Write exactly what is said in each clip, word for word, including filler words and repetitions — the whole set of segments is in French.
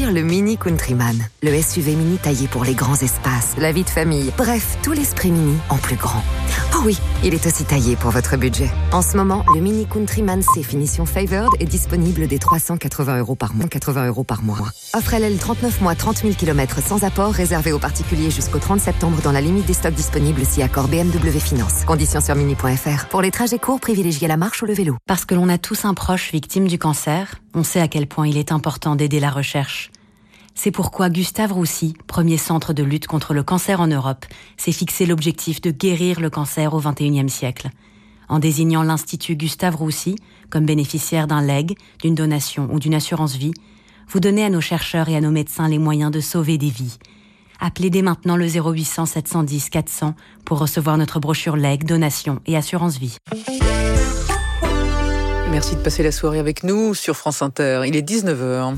découvrir le Mini Countryman, le S U V mini taillé pour les grands espaces, la vie de famille, bref, tout l'esprit mini en plus grand. Oh oui, il est aussi taillé pour votre budget. En ce moment, le Mini Countryman C finition Favored est disponible dès trois cent quatre-vingts euros par mois. quatre-vingts euros par mois. Offre L L trente-neuf mois, trente mille kilomètres sans apport, réservé aux particuliers jusqu'au trente septembre dans la limite des stocks disponibles si accord B M W Finance. Conditions sur mini point f r. Pour les trajets courts, privilégiez la marche ou le vélo. Parce que l'on a tous un proche victime du cancer, on sait à quel point il est important d'aider la recherche. C'est pourquoi Gustave Roussy, premier centre de lutte contre le cancer en Europe, s'est fixé l'objectif de guérir le cancer au vingt et unième siècle. En désignant l'Institut Gustave Roussy comme bénéficiaire d'un legs, d'une donation ou d'une assurance vie, vous donnez à nos chercheurs et à nos médecins les moyens de sauver des vies. Appelez dès maintenant le zéro huit cents sept cent dix quatre cents pour recevoir notre brochure legs, donation et assurance vie. Merci de passer la soirée avec nous sur France Inter. Il est dix-neuf heures.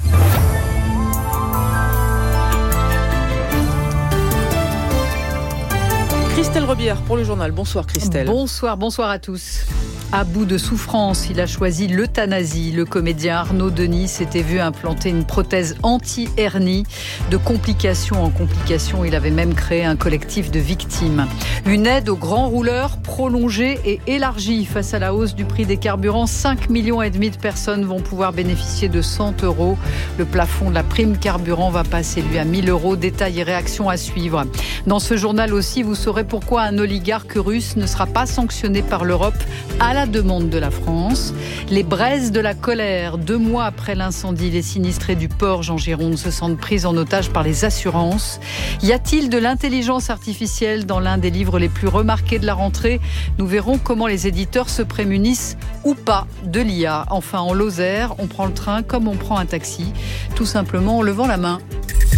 Christelle Rebière pour le journal. Bonsoir Christelle. Bonsoir, bonsoir à tous. À bout de souffrance, il a choisi l'euthanasie. Le comédien Arnaud Denis s'était vu implanter une prothèse anti-hernie. De complication en complication, il avait même créé un collectif de victimes. Une aide aux grands rouleurs prolongée et élargie face à la hausse du prix des carburants. cinq millions et demi de personnes vont pouvoir bénéficier de cent euros. Le plafond de la prime carburant va passer, lui, à mille euros. Détails et réactions à suivre. Dans ce journal aussi, vous saurez pourquoi un oligarque russe ne sera pas sanctionné par l'Europe à la demande de la France. Les braises de la colère. Deux mois après l'incendie, les sinistrés du port Jean Gironde se sentent pris en otage par les assurances. Y a-t-il de l'intelligence artificielle dans l'un des livres les plus remarqués de la rentrée? Nous verrons comment les éditeurs se prémunissent ou pas de l'I A. Enfin, en Lozère, on prend le train comme on prend un taxi, tout simplement en levant la main.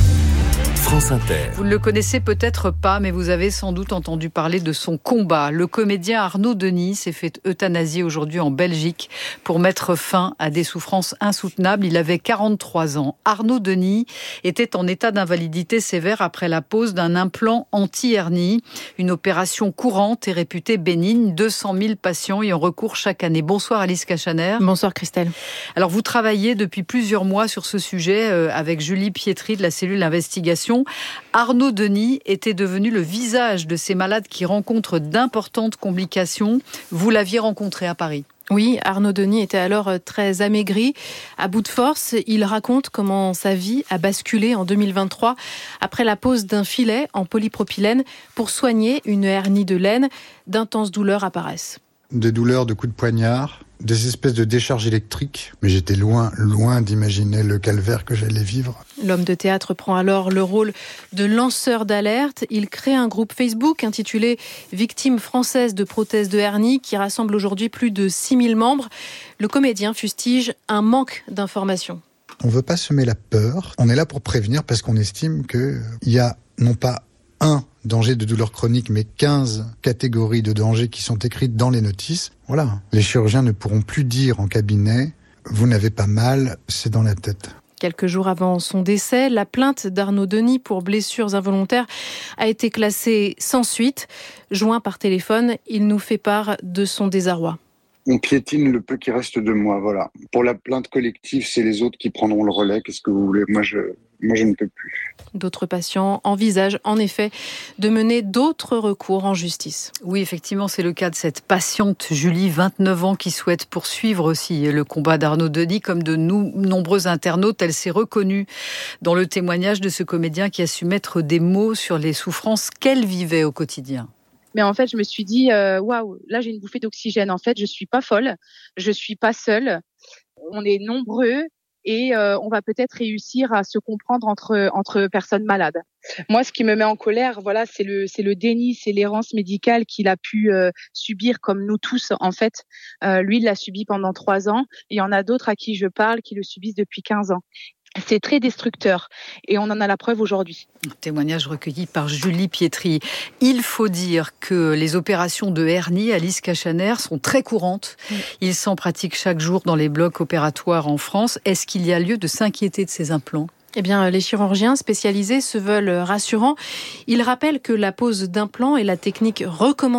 France Inter. Vous ne le connaissez peut-être pas, mais vous avez sans doute entendu parler de son combat. Le comédien Arnaud Denis s'est fait euthanasier aujourd'hui en Belgique pour mettre fin à des souffrances insoutenables. Il avait quarante-trois ans. Arnaud Denis était en état d'invalidité sévère après la pose d'un implant anti-hernie. Une opération courante et réputée bénigne. deux cent mille patients y ont recours chaque année. Bonsoir Alice Cachaner. Bonsoir Christelle. Alors vous travaillez depuis plusieurs mois sur ce sujet euh, avec Julie Pietri de la cellule d'investigation. Arnaud Denis était devenu le visage de ces malades qui rencontrent d'importantes complications. Vous l'aviez rencontré à Paris. Oui, Arnaud Denis était alors très amaigri, à bout de force. Il raconte comment sa vie a basculé en deux mille vingt-trois après la pose d'un filet en polypropylène pour soigner une hernie de laine. D'intenses douleurs apparaissent. Des douleurs de coups de poignard, des espèces de décharges électriques. Mais j'étais loin, loin d'imaginer le calvaire que j'allais vivre. L'homme de théâtre prend alors le rôle de lanceur d'alerte. Il crée un groupe Facebook intitulé « Victimes françaises de prothèses de hernie » qui rassemble aujourd'hui plus de six mille membres. Le comédien fustige un manque d'informations. On ne veut pas semer la peur. On est là pour prévenir parce qu'on estime qu'il y a non pas un danger de douleur chronique, mais quinze catégories de dangers qui sont écrites dans les notices. Voilà. Les chirurgiens ne pourront plus dire en cabinet « vous n'avez pas mal, c'est dans la tête ». Quelques jours avant son décès, la plainte d'Arnaud Denis pour blessures involontaires a été classée sans suite. Joint par téléphone, il nous fait part de son désarroi. On piétine le peu qui reste de moi, voilà. Pour la plainte collective, c'est les autres qui prendront le relais. Qu'est-ce que vous voulez ? Moi, je, moi, je ne peux plus. D'autres patients envisagent en effet de mener d'autres recours en justice. Oui, effectivement, c'est le cas de cette patiente Julie, vingt-neuf ans, qui souhaite poursuivre aussi le combat d'Arnaud Denis. Comme de nous, nombreux internautes, elle s'est reconnue dans le témoignage de ce comédien qui a su mettre des mots sur les souffrances qu'elle vivait au quotidien. Mais en fait, je me suis dit, euh, waouh, là j'ai une bouffée d'oxygène. En fait, je suis pas folle, je suis pas seule. On est nombreux et euh, on va peut-être réussir à se comprendre entre entre personnes malades. Moi, ce qui me met en colère, voilà, c'est le c'est le déni, c'est l'errance médicale qu'il a pu euh, subir comme nous tous. En fait, euh, lui, il l'a subi pendant trois ans. Il y en a d'autres à qui je parle qui le subissent depuis quinze ans. C'est très destructeur et on en a la preuve aujourd'hui. Témoignage recueilli par Julie Pietri. Il faut dire que les opérations de hernie, Alice Cachaner, sont très courantes. Oui. Ils s'en pratiquent chaque jour dans les blocs opératoires en France. Est-ce qu'il y a lieu de s'inquiéter de ces implants ? Eh bien, les chirurgiens spécialisés se veulent rassurants. Ils rappellent que la pose d'implants est la technique recommandée par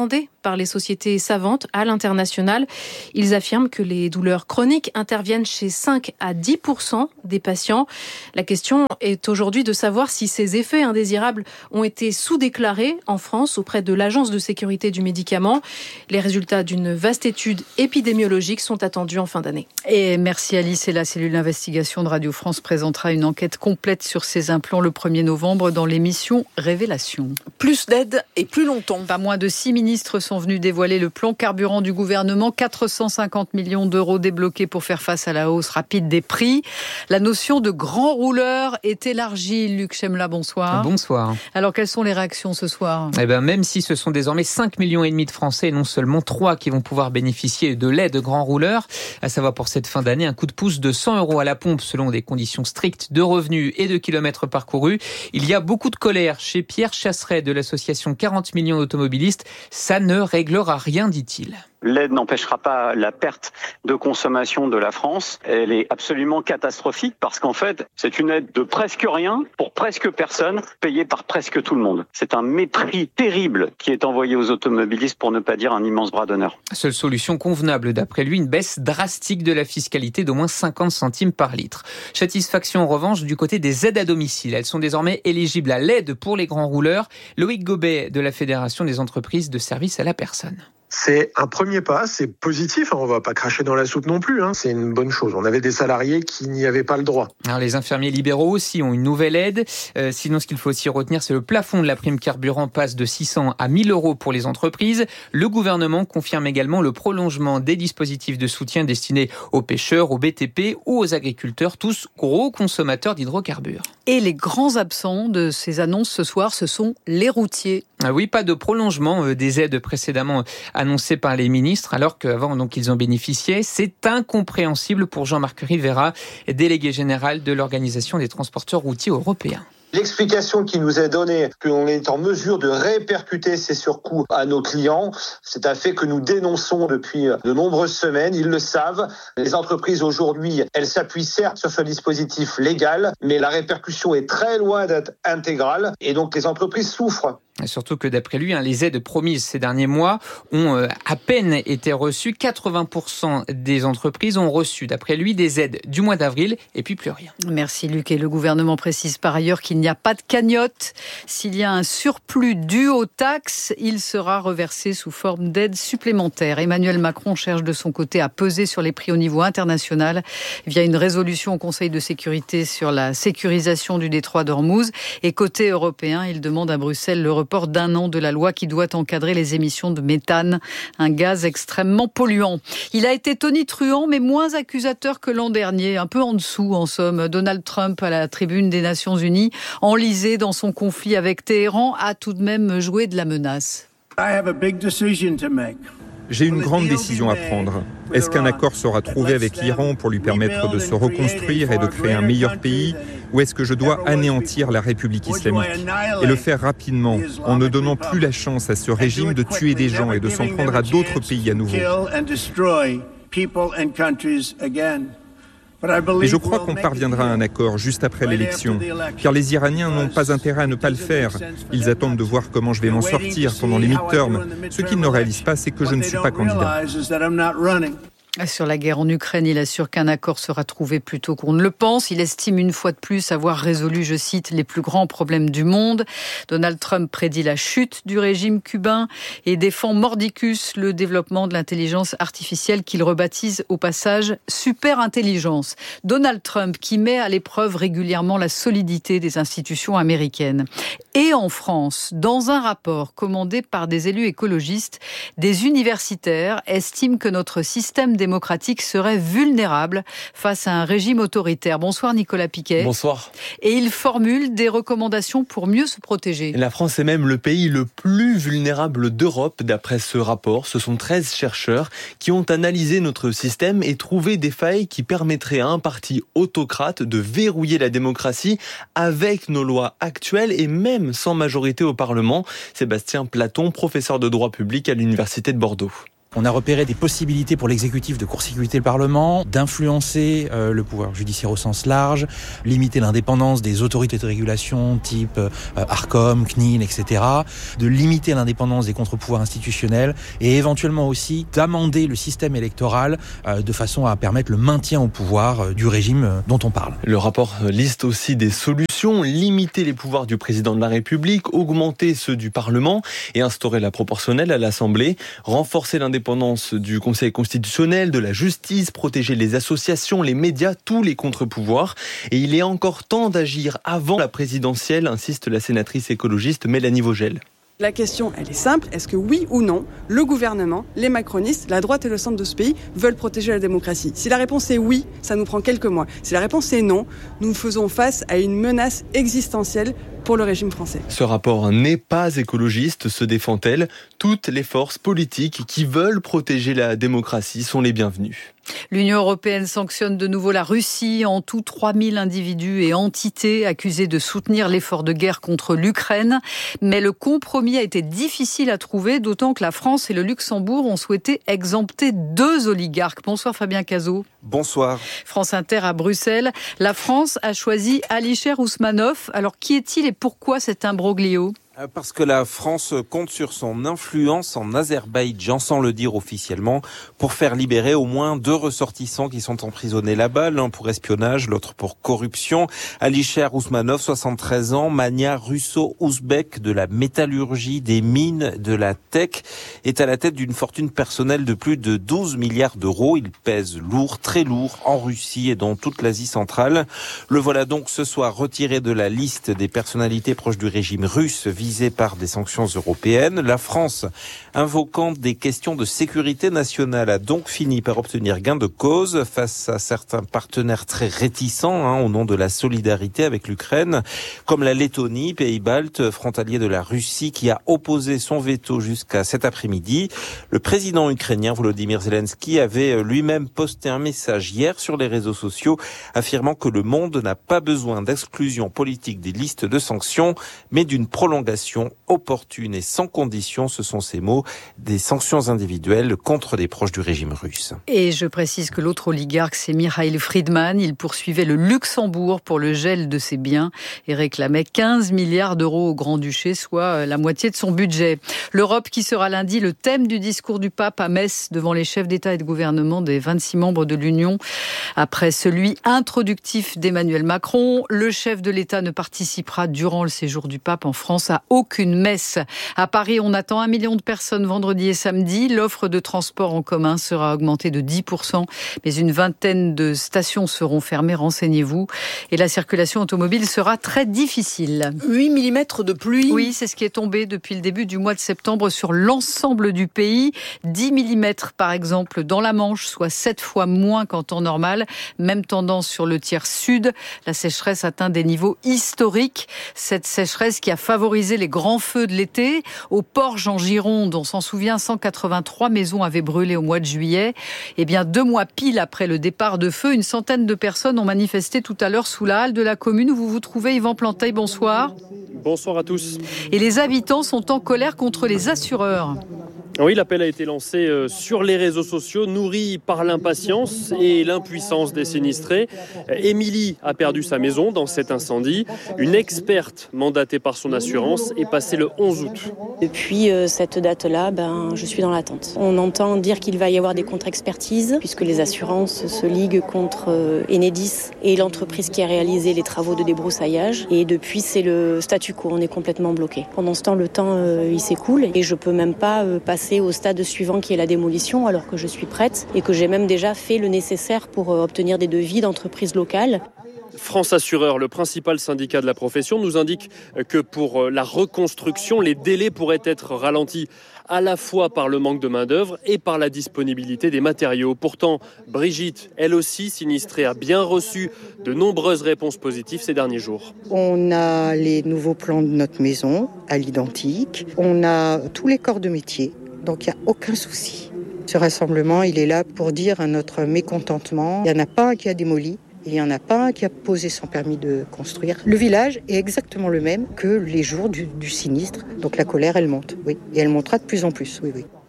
par les sociétés savantes à l'international. Ils affirment que les douleurs chroniques interviennent chez cinq à dix pour cent des patients. La question est aujourd'hui de savoir si ces effets indésirables ont été sous-déclarés en France auprès de l'Agence de sécurité du médicament. Les résultats d'une vaste étude épidémiologique sont attendus en fin d'année. Et merci Alice. Et la cellule d'investigation de Radio France présentera une enquête complète sur ces implants le premier novembre dans l'émission Révélation. Plus d'aide et plus longtemps. Pas moins de six ministres sont venus dévoiler le plan carburant du gouvernement. quatre cent cinquante millions d'euros débloqués pour faire face à la hausse rapide des prix. La notion de grand rouleur est élargie. Luc Chemla, bonsoir. Bonsoir. Alors, quelles sont les réactions ce soir ? Eh ben, même si ce sont désormais cinq millions et demi de Français et non seulement trois qui vont pouvoir bénéficier de l'aide grand rouleur, à savoir pour cette fin d'année un coup de pouce de cent euros à la pompe selon des conditions strictes de revenus et de kilomètres parcourus. Il y a beaucoup de colère chez Pierre Chasseret de l'association quarante millions d'automobilistes. Ça ne réglera rien, dit-il. L'aide n'empêchera pas la perte de consommation de la France. Elle est absolument catastrophique parce qu'en fait, c'est une aide de presque rien pour presque personne, payée par presque tout le monde. C'est un mépris terrible qui est envoyé aux automobilistes, pour ne pas dire un immense bras d'honneur. Seule solution convenable, d'après lui, une baisse drastique de la fiscalité d'au moins cinquante centimes par litre. Satisfaction en revanche du côté des aides à domicile. Elles sont désormais éligibles à l'aide pour les grands rouleurs. Loïc Gobet de la Fédération des entreprises de services à la personne. C'est un premier pas, c'est positif, on ne va pas cracher dans la soupe non plus, hein. C'est une bonne chose. On avait des salariés qui n'y avaient pas le droit. Alors les infirmiers libéraux aussi ont une nouvelle aide. Euh, sinon, ce qu'il faut aussi retenir, c'est le plafond de la prime carburant passe de six cents à mille euros pour les entreprises. Le gouvernement confirme également le prolongement des dispositifs de soutien destinés aux pêcheurs, aux B T P ou aux agriculteurs, tous gros consommateurs d'hydrocarbures. Et les grands absents de ces annonces ce soir, ce sont les routiers. Ah oui, pas de prolongement euh, des aides précédemment annoncées par les ministres, alors qu'avant donc ils en bénéficiaient. C'est incompréhensible pour Jean-Marc Rivera, délégué général de l'Organisation des transporteurs routiers européens. L'explication qui nous est donnée, qu'on est en mesure de répercuter ces surcoûts à nos clients, c'est un fait que nous dénonçons depuis de nombreuses semaines. Ils le savent. Les entreprises aujourd'hui, elles s'appuient certes sur ce dispositif légal, mais la répercussion est très loin d'être intégrale et donc les entreprises souffrent. Et surtout que d'après lui, hein, les aides promises ces derniers mois ont euh, à peine été reçues. quatre-vingts pour cent des entreprises ont reçu, d'après lui, des aides du mois d'avril et puis plus rien. Merci Luc. Et le gouvernement précise par ailleurs qu'il n'y a pas de cagnotte. S'il y a un surplus dû aux taxes, il sera reversé sous forme d'aide supplémentaire. Emmanuel Macron cherche de son côté à peser sur les prix au niveau international via une résolution au Conseil de sécurité sur la sécurisation du détroit d'Ormuz. Et côté européen, il demande à Bruxelles le report d'un an de la loi qui doit encadrer les émissions de méthane, un gaz extrêmement polluant. Il a été tonitruant, mais moins accusateur que l'an dernier, un peu en dessous en somme. Donald Trump, à la tribune des Nations Unies, enlisé dans son conflit avec Téhéran, a tout de même joué de la menace. J'ai une grande décision à prendre. Est-ce qu'un accord sera trouvé avec l'Iran pour lui permettre de se reconstruire et de créer un meilleur pays, ou est-ce que je dois anéantir la République islamique et le faire rapidement, en ne donnant plus la chance à ce régime de tuer des gens et de s'en prendre à d'autres pays à nouveau? Mais je crois qu'on parviendra à un accord juste après l'élection, car les Iraniens n'ont pas intérêt à ne pas le faire. Ils attendent de voir comment je vais m'en sortir pendant les midterms. Ce qu'ils ne réalisent pas, c'est que je ne suis pas candidat. Sur la guerre en Ukraine, il assure qu'un accord sera trouvé plus tôt qu'on ne le pense. Il estime une fois de plus avoir résolu, je cite, les plus grands problèmes du monde. Donald Trump prédit la chute du régime cubain et défend mordicus le développement de l'intelligence artificielle qu'il rebaptise au passage super-intelligence. Donald Trump qui met à l'épreuve régulièrement la solidité des institutions américaines. Et en France, dans un rapport commandé par des élus écologistes, des universitaires estiment que notre système démocratique serait vulnérable face à un régime autoritaire. Bonsoir Nicolas Piquet. Bonsoir. Et il formule des recommandations pour mieux se protéger. La France est même le pays le plus vulnérable d'Europe d'après ce rapport. Ce sont treize chercheurs qui ont analysé notre système et trouvé des failles qui permettraient à un parti autocrate de verrouiller la démocratie avec nos lois actuelles et même sans majorité au Parlement. Sébastien Platon, professeur de droit public à l'Université de Bordeaux. On a repéré des possibilités pour l'exécutif de court-circuiter le Parlement, d'influencer euh, le pouvoir judiciaire au sens large, limiter l'indépendance des autorités de régulation type euh, Arcom, C N I L, et cetera, de limiter l'indépendance des contre-pouvoirs institutionnels et éventuellement aussi d'amender le système électoral euh, de façon à permettre le maintien au pouvoir euh, du régime euh, dont on parle. Le rapport liste aussi des solutions, limiter les pouvoirs du président de la République, augmenter ceux du Parlement et instaurer la proportionnelle à l'Assemblée, renforcer l'indépendance du Conseil constitutionnel, de la justice, protéger les associations, les médias, tous les contre-pouvoirs. Et il est encore temps d'agir avant la présidentielle, insiste la sénatrice écologiste Mélanie Vogel. La question, elle est simple. Est-ce que oui ou non, le gouvernement, les macronistes, la droite et le centre de ce pays veulent protéger la démocratie ? Si la réponse est oui, ça nous prend quelques mois. Si la réponse est non, nous faisons face à une menace existentielle pour le régime français. Ce rapport n'est pas écologiste, se défend-elle. Toutes les forces politiques qui veulent protéger la démocratie sont les bienvenues. L'Union européenne sanctionne de nouveau la Russie. En tout, trois mille individus et entités accusés de soutenir l'effort de guerre contre l'Ukraine. Mais le compromis a été difficile à trouver, d'autant que la France et le Luxembourg ont souhaité exempter deux oligarques. Bonsoir Fabien Cazot. Bonsoir. France Inter à Bruxelles. La France a choisi Alisher Ousmanov. Alors qui est-il et pourquoi cet imbroglio ? Parce que la France compte sur son influence en Azerbaïdjan, sans le dire officiellement, pour faire libérer au moins deux ressortissants qui sont emprisonnés là-bas, l'un pour espionnage, l'autre pour corruption. Alisher Ousmanov, soixante-treize ans, mania russo-ouzbek de la métallurgie, des mines, de la tech, est à la tête d'une fortune personnelle de plus de douze milliards d'euros. Il pèse lourd, très lourd, en Russie et dans toute l'Asie centrale. Le voilà donc ce soir retiré de la liste des personnalités proches du régime russe visées par des sanctions européennes. La France, invoquant des questions de sécurité nationale, a donc fini par obtenir gain de cause face à certains partenaires très réticents hein, au nom de la solidarité avec l'Ukraine, comme la Lettonie, pays baltes, frontalier de la Russie, qui a opposé son veto jusqu'à cet après-midi. Le président ukrainien Volodymyr Zelensky avait lui-même posté un message hier sur les réseaux sociaux affirmant que le monde n'a pas besoin d'exclusion politique des listes de sanctions, mais d'une prolongation opportune et sans condition, ce sont ces mots, des sanctions individuelles contre des proches du régime russe. Et je précise que l'autre oligarque, c'est Mikhail Friedman. Il poursuivait le Luxembourg pour le gel de ses biens et réclamait quinze milliards d'euros au Grand-Duché, soit la moitié de son budget. L'Europe qui sera lundi le thème du discours du pape à Metz devant les chefs d'État et de gouvernement des vingt-six membres de l'Union. Après celui introductif d'Emmanuel Macron, le chef de l'État ne participera durant le séjour du pape en France à aucune messe. À Paris, on attend un million de personnes vendredi et samedi. L'offre de transport en commun sera augmentée de dix pour cent, mais une vingtaine de stations seront fermées, renseignez-vous. Et la circulation automobile sera très difficile. huit millimètres de pluie. Oui, c'est ce qui est tombé depuis le début du mois de septembre sur l'ensemble du pays. dix millimètres par exemple dans la Manche, soit sept fois moins qu'en temps normal. Même tendance sur le tiers sud. La sécheresse atteint des niveaux historiques. Cette sécheresse qui a favorisé les grands feux de l'été. Au Porge en Gironde, on s'en souvient, cent quatre-vingt-trois maisons avaient brûlé au mois de juillet. Eh bien, deux mois pile après le départ de feu, une centaine de personnes ont manifesté tout à l'heure sous la halle de la commune où vous vous trouvez. Yvan Planteil, bonsoir. Bonsoir à tous. Et les habitants sont en colère contre les assureurs. Oui, l'appel a été lancé sur les réseaux sociaux, nourri par l'impatience et l'impuissance des sinistrés. Émilie a perdu sa maison dans cet incendie. Une experte mandatée par son assurance est passée le onze août. Depuis cette date-là, ben, je suis dans l'attente. On entend dire qu'il va y avoir des contre-expertises, puisque les assurances se liguent contre Enedis et l'entreprise qui a réalisé les travaux de débroussaillage. Et depuis, c'est le statu quo, on est complètement bloqué. Pendant ce temps, le temps, euh, il s'écoule et je peux même pas euh, passer au stade suivant qui est la démolition alors que je suis prête et que j'ai même déjà fait le nécessaire pour obtenir des devis d'entreprises locales. France Assureur, le principal syndicat de la profession, nous indique que pour la reconstruction, les délais pourraient être ralentis à la fois par le manque de main-d'œuvre et par la disponibilité des matériaux. Pourtant, Brigitte, elle aussi sinistrée, a bien reçu de nombreuses réponses positives ces derniers jours. On a les nouveaux plans de notre maison à l'identique. On a tous les corps de métier. Donc il n'y a aucun souci. Ce rassemblement, il est là pour dire à notre mécontentement. Il n'y en a pas un qui a démoli, il n'y en a pas un qui a posé son permis de construire. Le village est exactement le même que les jours du, du sinistre. Donc la colère, elle monte, oui. Et elle montera de plus en plus, oui, oui.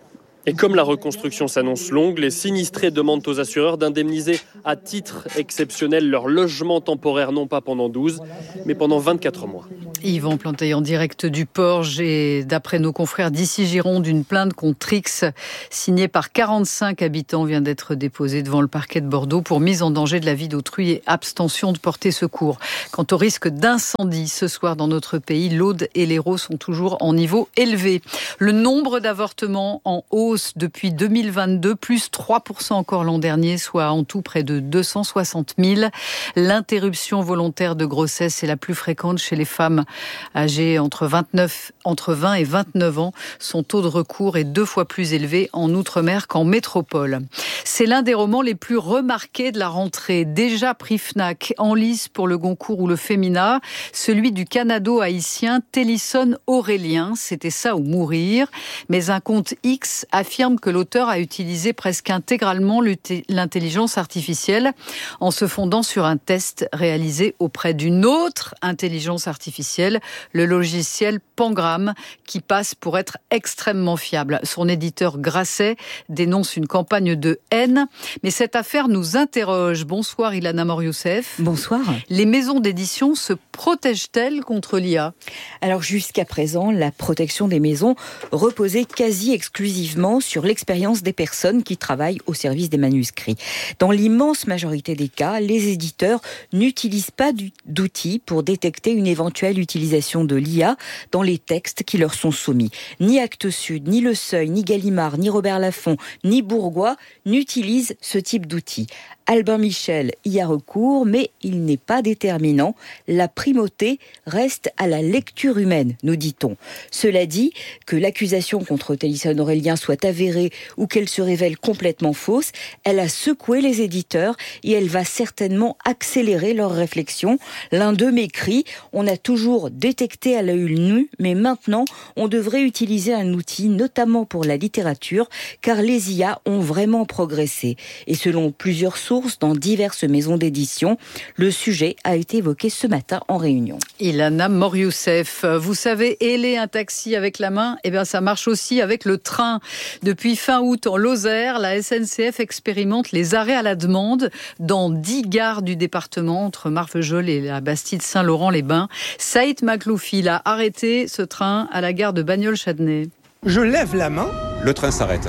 Et comme la reconstruction s'annonce longue, les sinistrés demandent aux assureurs d'indemniser à titre exceptionnel leur logement temporaire, non pas pendant douze, mais pendant vingt-quatre mois. Yvan Plantey en direct du Porge et d'après nos confrères d'ici Gironde, une plainte contre X signée par quarante-cinq habitants vient d'être déposée devant le parquet de Bordeaux pour mise en danger de la vie d'autrui et abstention de porter secours. Quant au risque d'incendie ce soir dans notre pays, l'Aude et l'Hérault sont toujours en niveau élevé. Le nombre d'avortements en hausse depuis deux mille vingt-deux, plus trois pour cent encore l'an dernier, soit en tout près de deux cent soixante mille. L'interruption volontaire de grossesse est la plus fréquente chez les femmes âgées entre vingt-neuf, entre vingt et vingt-neuf ans. Son taux de recours est deux fois plus élevé en Outre-mer qu'en métropole. C'est l'un des romans les plus remarqués de la rentrée. Déjà prix Fnac, en lice pour le Goncourt ou le Femina, celui du canado-haïtien Télisson Aurélien. C'était ça ou mourir. Mais un compte X affirme que l'auteur a utilisé presque intégralement l'intelligence artificielle en se fondant sur un test réalisé auprès d'une autre intelligence artificielle, le logiciel Pangram, qui passe pour être extrêmement fiable. Son éditeur Grasset dénonce une campagne de haine. Mais cette affaire nous interroge. Bonsoir Ilana Mor-Youssef. Bonsoir. Les maisons d'édition se protègent-elles contre l'I A ? Alors jusqu'à présent, la protection des maisons reposait quasi exclusivement sur l'expérience des personnes qui travaillent au service des manuscrits. Dans l'immense majorité des cas, les éditeurs n'utilisent pas d'outils pour détecter une éventuelle utilisation de l'I A dans les textes qui leur sont soumis. Ni Actes Sud, ni Le Seuil, ni Gallimard, ni Robert Laffont, ni Bourgois n'utilisent ce type d'outils. Albin Michel y a recours, mais il n'est pas déterminant. La primauté reste à la lecture humaine, nous dit-on. Cela dit, que l'accusation contre Télisson Aurélien soit avérée ou qu'elle se révèle complètement fausse, elle a secoué les éditeurs et elle va certainement accélérer leurs réflexions. L'un d'eux m'écrit « On a toujours détecté à l'œil nu, mais maintenant, on devrait utiliser un outil, notamment pour la littérature, car les I A ont vraiment progressé. » Et selon plusieurs sources, dans diverses maisons d'édition, le sujet a été évoqué ce matin en réunion. Ilana Mor-Youssef, vous savez, héler un taxi avec la main, eh bien ça marche aussi avec le train. Depuis fin août en Lozère, la S N C F expérimente les arrêts à la demande dans dix gares du département entre Marvejols et la Bastide Saint-Laurent-les-Bains. Saïd Makloufi l'a arrêté ce train à la gare de Bagnols-Châtenay. Je lève la main. Le train s'arrête.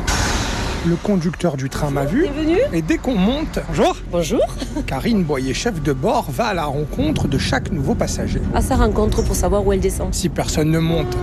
Le conducteur du train m'a vu. Et dès qu'on monte, bonjour. Bonjour. Karine Boyer, chef de bord, va à la rencontre de chaque nouveau passager. À sa rencontre pour savoir où elle descend. Si personne ne monte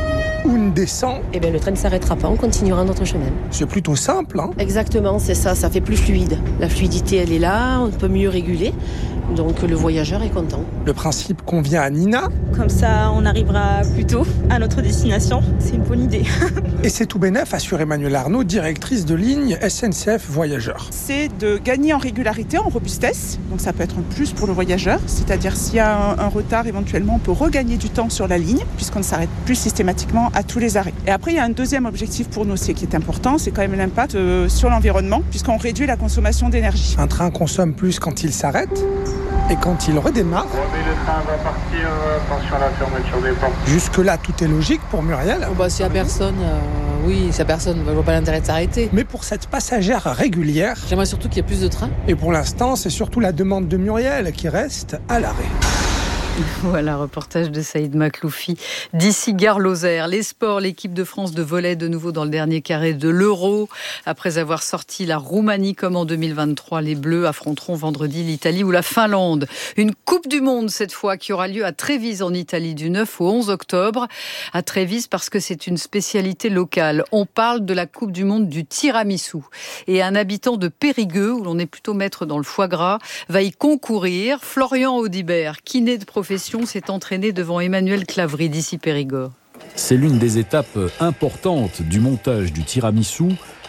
ou ne descend, eh bien le train ne s'arrêtera pas, on continuera notre chemin. C'est plutôt simple, hein ? Exactement, c'est ça, ça fait plus fluide. La fluidité, elle est là, on peut mieux réguler. Donc le voyageur est content. Le principe convient à Nina. Comme ça, on arrivera plus tôt à notre destination. C'est une bonne idée. Et c'est tout bénef, assure Emmanuelle Arnaud, directrice de ligne S N C F Voyageurs. C'est de gagner en régularité, en robustesse. Donc ça peut être un plus pour le voyageur. C'est-à-dire s'il y a un, un retard, éventuellement, on peut regagner du temps sur la ligne, puisqu'on ne s'arrête plus systématiquement à tous les arrêts. Et après, il y a un deuxième objectif pour nous, c'est qui est important, c'est quand même l'impact euh, sur l'environnement, puisqu'on réduit la consommation d'énergie. Un train consomme plus quand il s'arrête. Et quand il redémarre... Ouais, mais le train va partir, euh, attention à la fermeture des portes. Jusque-là, tout est logique pour Muriel. Oh bah, s'il n'y a personne, euh, oui, s'il n'y a personne, je ne vois pas l'intérêt de s'arrêter. Mais pour cette passagère régulière... J'aimerais surtout qu'il y ait plus de trains. Et pour l'instant, c'est surtout la demande de Muriel qui reste à l'arrêt. Voilà, reportage de Saïd Makloufi. D'ici Gare Lozère, les sports, l'équipe de France de volley de nouveau dans le dernier carré de l'Euro. Après avoir sorti la Roumanie comme en deux mille vingt-trois, les Bleus affronteront vendredi l'Italie ou la Finlande. Une Coupe du Monde cette fois qui aura lieu à Trévise en Italie du neuf au onze octobre. À Trévise parce que c'est une spécialité locale. On parle de la Coupe du Monde du tiramisu. Et un habitant de Périgueux, où l'on est plutôt maître dans le foie gras, va y concourir. Florian Audibert, kiné de profession, s'est entraîné devant Emmanuel Clavry d'ici Périgord. C'est l'une des étapes importantes du montage du tiramisu,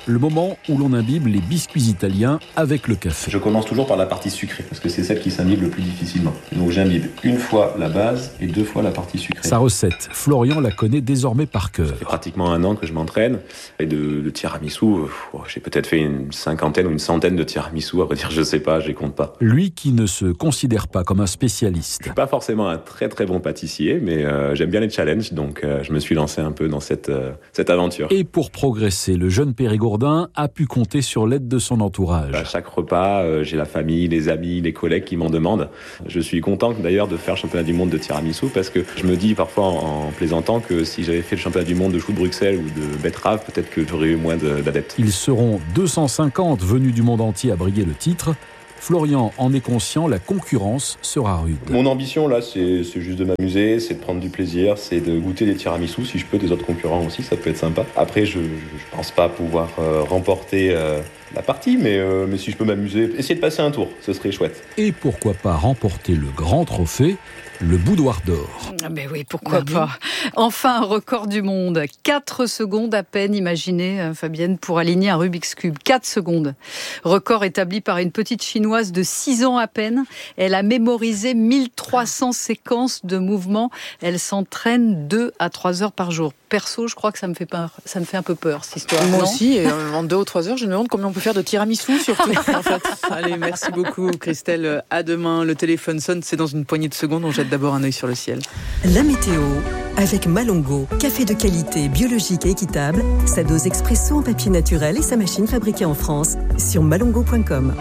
le moment où l'on imbibe les biscuits italiens avec le café. Je commence toujours par la partie sucrée, parce que c'est celle qui s'imbibe le plus difficilement. Donc j'imbibe une fois la base et deux fois la partie sucrée. Sa recette, Florian la connaît désormais par cœur. Ça fait pratiquement un an que je m'entraîne. Et de, de tiramisu, euh, j'ai peut-être fait une cinquantaine ou une centaine de tiramisu, à vrai dire, je sais pas, je les compte pas. Lui qui ne se considère pas comme un spécialiste. Je suis pas forcément un très très bon pâtissier, mais euh, j'aime bien les challenges, donc euh, je me suis lancé un peu dans cette, euh, cette aventure. Et pour progresser, le jeune Périgourdin a pu compter sur l'aide de son entourage. À chaque repas, euh, j'ai la famille, les amis, les collègues qui m'en demandent. Je suis content d'ailleurs de faire le championnat du monde de tiramisu parce que je me dis parfois en, en plaisantant que si j'avais fait le championnat du monde de choux de Bruxelles ou de betterave, peut-être que j'aurais eu moins de, d'adeptes. Ils seront deux cent cinquante venus du monde entier à briguer le titre. Florian en est conscient, la concurrence sera rude. Mon ambition là, c'est, c'est juste de m'amuser, c'est de prendre du plaisir, c'est de goûter des tiramisus, si je peux, des autres concurrents aussi, ça peut être sympa. Après, je, je pense pas pouvoir euh, remporter euh, la partie, mais, euh, mais si je peux m'amuser, essayer de passer un tour, ce serait chouette. Et pourquoi pas remporter le grand trophée, le boudoir d'or. Ah ben oui, pourquoi bah, pas. Oui. Enfin, un record du monde. quatre secondes à peine, imaginez, Fabienne, pour aligner un Rubik's Cube. quatre secondes. Record établi par une petite Chinoise de six ans à peine. Elle a mémorisé mille trois cents séquences de mouvements. Elle s'entraîne deux à trois heures par jour. Perso, je crois que ça me fait peur. Ça me fait un peu peur, cette histoire. Moi non aussi, et en deux ou trois heures, je me demande combien on peut faire de tiramisu, surtout. En fait. Allez, merci beaucoup, Christelle. À demain. Le téléphone sonne, c'est dans une poignée de secondes. On jette d'abord un œil sur le ciel. La météo, avec Malongo, café de qualité, biologique et équitable, sa dose expresso en papier naturel et sa machine fabriquée en France, sur malongo point com.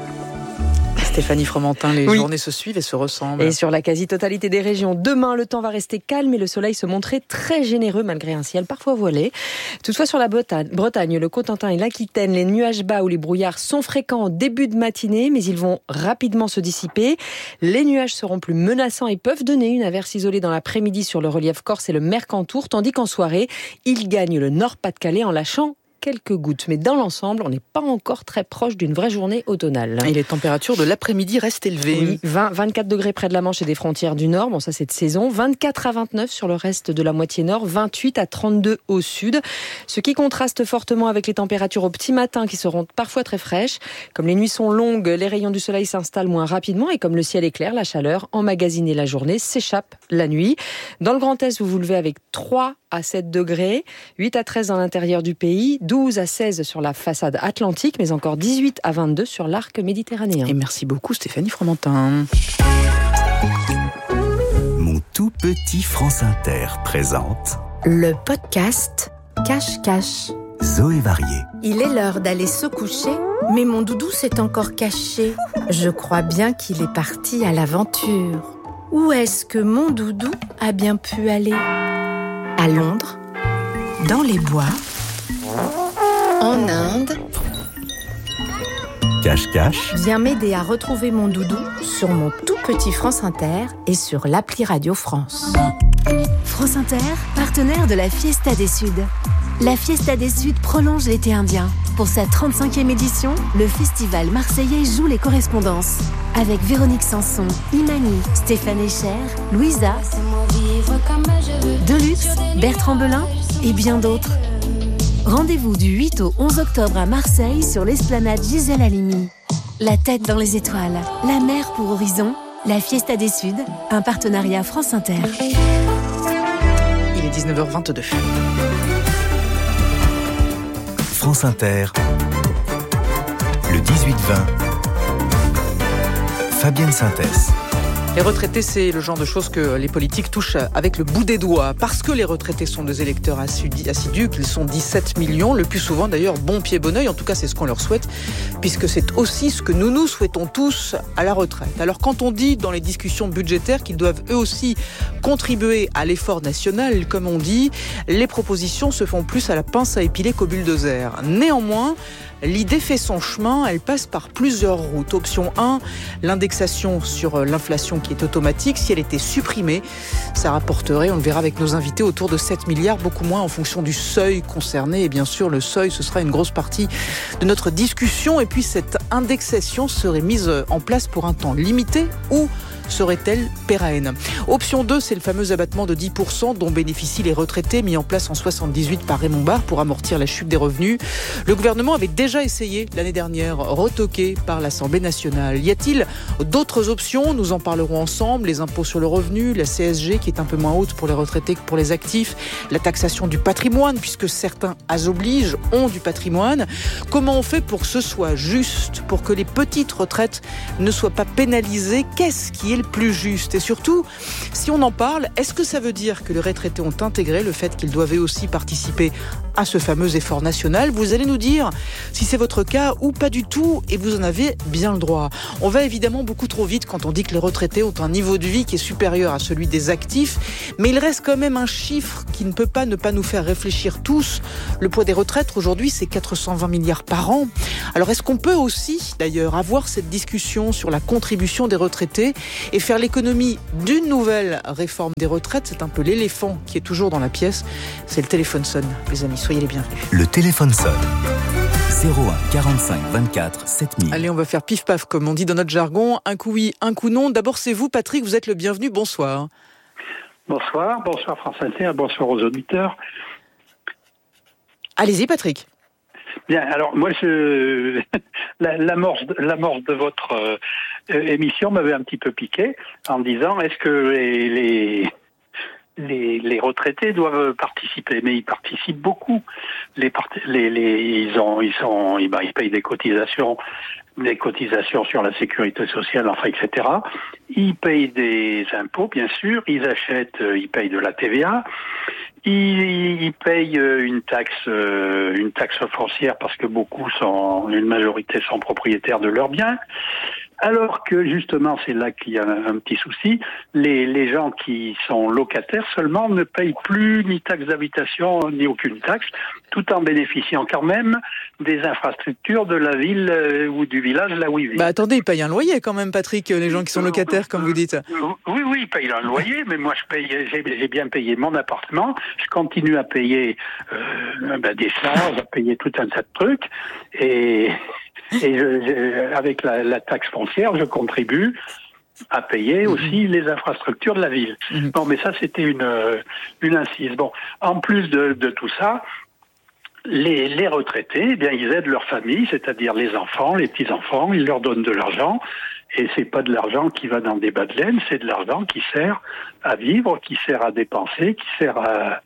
Stéphanie Fromentin, les oui. journées se suivent et se ressemblent. Et sur la quasi-totalité des régions, demain, le temps va rester calme et le soleil se montrer très généreux malgré un ciel parfois voilé. Toutefois, sur la Bretagne, Bretagne, le Cotentin et l'Aquitaine, les nuages bas ou les brouillards sont fréquents en début de matinée, mais ils vont rapidement se dissiper. Les nuages seront plus menaçants et peuvent donner une averse isolée dans l'après-midi sur le relief corse et le Mercantour, tandis qu'en soirée, ils gagnent le Nord-Pas-de-Calais en lâchant quelques gouttes. Mais dans l'ensemble, on n'est pas encore très proche d'une vraie journée automnale. Et les températures de l'après-midi restent élevées. Oui, vingt, vingt-quatre degrés près de la Manche et des frontières du Nord. Bon, ça c'est de saison. vingt-quatre à vingt-neuf sur le reste de la moitié nord. vingt-huit à trente-deux au sud. Ce qui contraste fortement avec les températures au petit matin qui seront parfois très fraîches. Comme les nuits sont longues, les rayons du soleil s'installent moins rapidement et comme le ciel est clair, la chaleur emmagasinée la journée s'échappe la nuit. Dans le Grand Est, vous vous levez avec trois à sept degrés, huit à treize dans l'intérieur du pays, douze à seize sur la façade atlantique, mais encore dix-huit à vingt-deux sur l'arc méditerranéen. Et merci beaucoup Stéphanie Fromentin. Mon tout petit France Inter présente le podcast Cache-Cache. Zoé Varié. Il est l'heure d'aller se coucher, mais mon doudou s'est encore caché. Je crois bien qu'il est parti à l'aventure. Où est-ce que mon doudou a bien pu aller ? À Londres, dans les bois, en Inde. Cache-cache. Viens m'aider à retrouver mon doudou sur mon tout petit France Inter et sur l'appli Radio France. France Inter, partenaire de la Fiesta des Suds. La Fiesta des Suds prolonge l'été indien. Pour sa trente-cinquième édition, le festival marseillais joue les correspondances. Avec Véronique Sanson, Imani, Stéphane Echer, Louisa, Deluxe, Bertrand Belin et bien d'autres. Rendez-vous du huit au onze octobre à Marseille sur l'esplanade Gisèle Halimi. La tête dans les étoiles, la mer pour horizon, la Fiesta des Suds, un partenariat France Inter. Il est dix-neuf heures vingt-deux. France Inter, le dix-huit vingt, Fabienne Synthèse. Les retraités, c'est le genre de choses que les politiques touchent avec le bout des doigts. Parce que les retraités sont des électeurs assidus, qu'ils sont dix-sept millions, le plus souvent d'ailleurs bon pied, bon oeil, en tout cas c'est ce qu'on leur souhaite, puisque c'est aussi ce que nous nous souhaitons tous à la retraite. Alors quand on dit dans les discussions budgétaires qu'ils doivent eux aussi contribuer à l'effort national, comme on dit, les propositions se font plus à la pince à épiler qu'au bulldozer. Néanmoins, l'idée fait son chemin, elle passe par plusieurs routes. Option un, l'indexation sur l'inflation qui est automatique. Si elle était supprimée, ça rapporterait, on le verra avec nos invités, autour de sept milliards, beaucoup moins en fonction du seuil concerné. Et bien sûr, le seuil, ce sera une grosse partie de notre discussion. Et puis, cette indexation serait mise en place pour un temps limité ou serait-elle pérenne ? Option deux, c'est le fameux abattement de dix pour cent dont bénéficient les retraités mis en place en soixante-dix-huit par Raymond Barre pour amortir la chute des revenus. Le gouvernement avait déjà essayé l'année dernière, retoqué par l'Assemblée nationale. Y a-t-il d'autres options ? Nous en parlerons ensemble. Les impôts sur le revenu, la C S G qui est un peu moins haute pour les retraités que pour les actifs, la taxation du patrimoine puisque certains asoblige ont du patrimoine. Comment on fait pour que ce soit juste, pour que les petites retraites ne soient pas pénalisées ? Qu'est-ce qui est le plus juste ? Et surtout, si on en parle, est-ce que ça veut dire que les retraités ont intégré le fait qu'ils doivent aussi participer à ce fameux effort national ? Vous allez nous dire si c'est votre cas ou pas du tout, et vous en avez bien le droit. On va évidemment beaucoup trop vite quand on dit que les retraités ont un niveau de vie qui est supérieur à celui des actifs, mais il reste quand même un chiffre qui ne peut pas ne pas nous faire réfléchir tous. Le poids des retraites aujourd'hui, c'est quatre cent vingt milliards par an. Alors est-ce qu'on peut aussi d'ailleurs avoir cette discussion sur la contribution des retraités et faire l'économie d'une nouvelle réforme des retraites ? C'est un peu l'éléphant qui est toujours dans la pièce. C'est le téléphone sonne, les amis, soyez les bienvenus. Le téléphone sonne. zéro un quarante-cinq vingt-quatre sept mille. Allez, on va faire pif paf comme on dit dans notre jargon. Un coup oui, un coup non. D'abord c'est vous Patrick, vous êtes le bienvenu, bonsoir. Bonsoir, bonsoir France Inter, bonsoir aux auditeurs. Allez-y Patrick. Bien, alors moi, je... l'amorce, l'amorce de votre euh, émission m'avait un petit peu piqué en me disant est-ce que les, les, les, les retraités doivent participer ? Mais ils participent beaucoup. Les, part... les, les, ils, ont, ils, sont, ils, ben, ils payent des cotisations, des cotisations sur la sécurité sociale, enfin, et cetera. Ils payent des impôts, bien sûr. Ils achètent, ils payent de la T V A. Ils, ils payent une taxe, une taxe foncière parce que beaucoup sont, une majorité sont propriétaires de leurs biens. Alors que justement, c'est là qu'il y a un, un petit souci, les, les gens qui sont locataires seulement ne payent plus ni taxe d'habitation ni aucune taxe, tout en bénéficiant quand même des infrastructures de la ville euh, ou du village là où ils vivent. Bah attendez, ils payent un loyer quand même Patrick, les gens qui sont locataires comme vous dites. Oui, oui, ils payent un loyer, mais moi je paye, j'ai, j'ai bien payé mon appartement, je continue à payer euh, ben, des charges, à payer tout un tas de trucs, et... Et je, je, avec la, la taxe foncière, je contribue à payer aussi mmh. les infrastructures de la ville. Mmh. Bon, mais ça, c'était une, une incise. Bon, en plus de, de tout ça, les, les retraités, eh bien, ils aident leur famille, c'est-à-dire les enfants, les petits-enfants, ils leur donnent de l'argent. Et c'est pas de l'argent qui va dans des bas de laine, c'est de l'argent qui sert à vivre, qui sert à dépenser, qui sert à...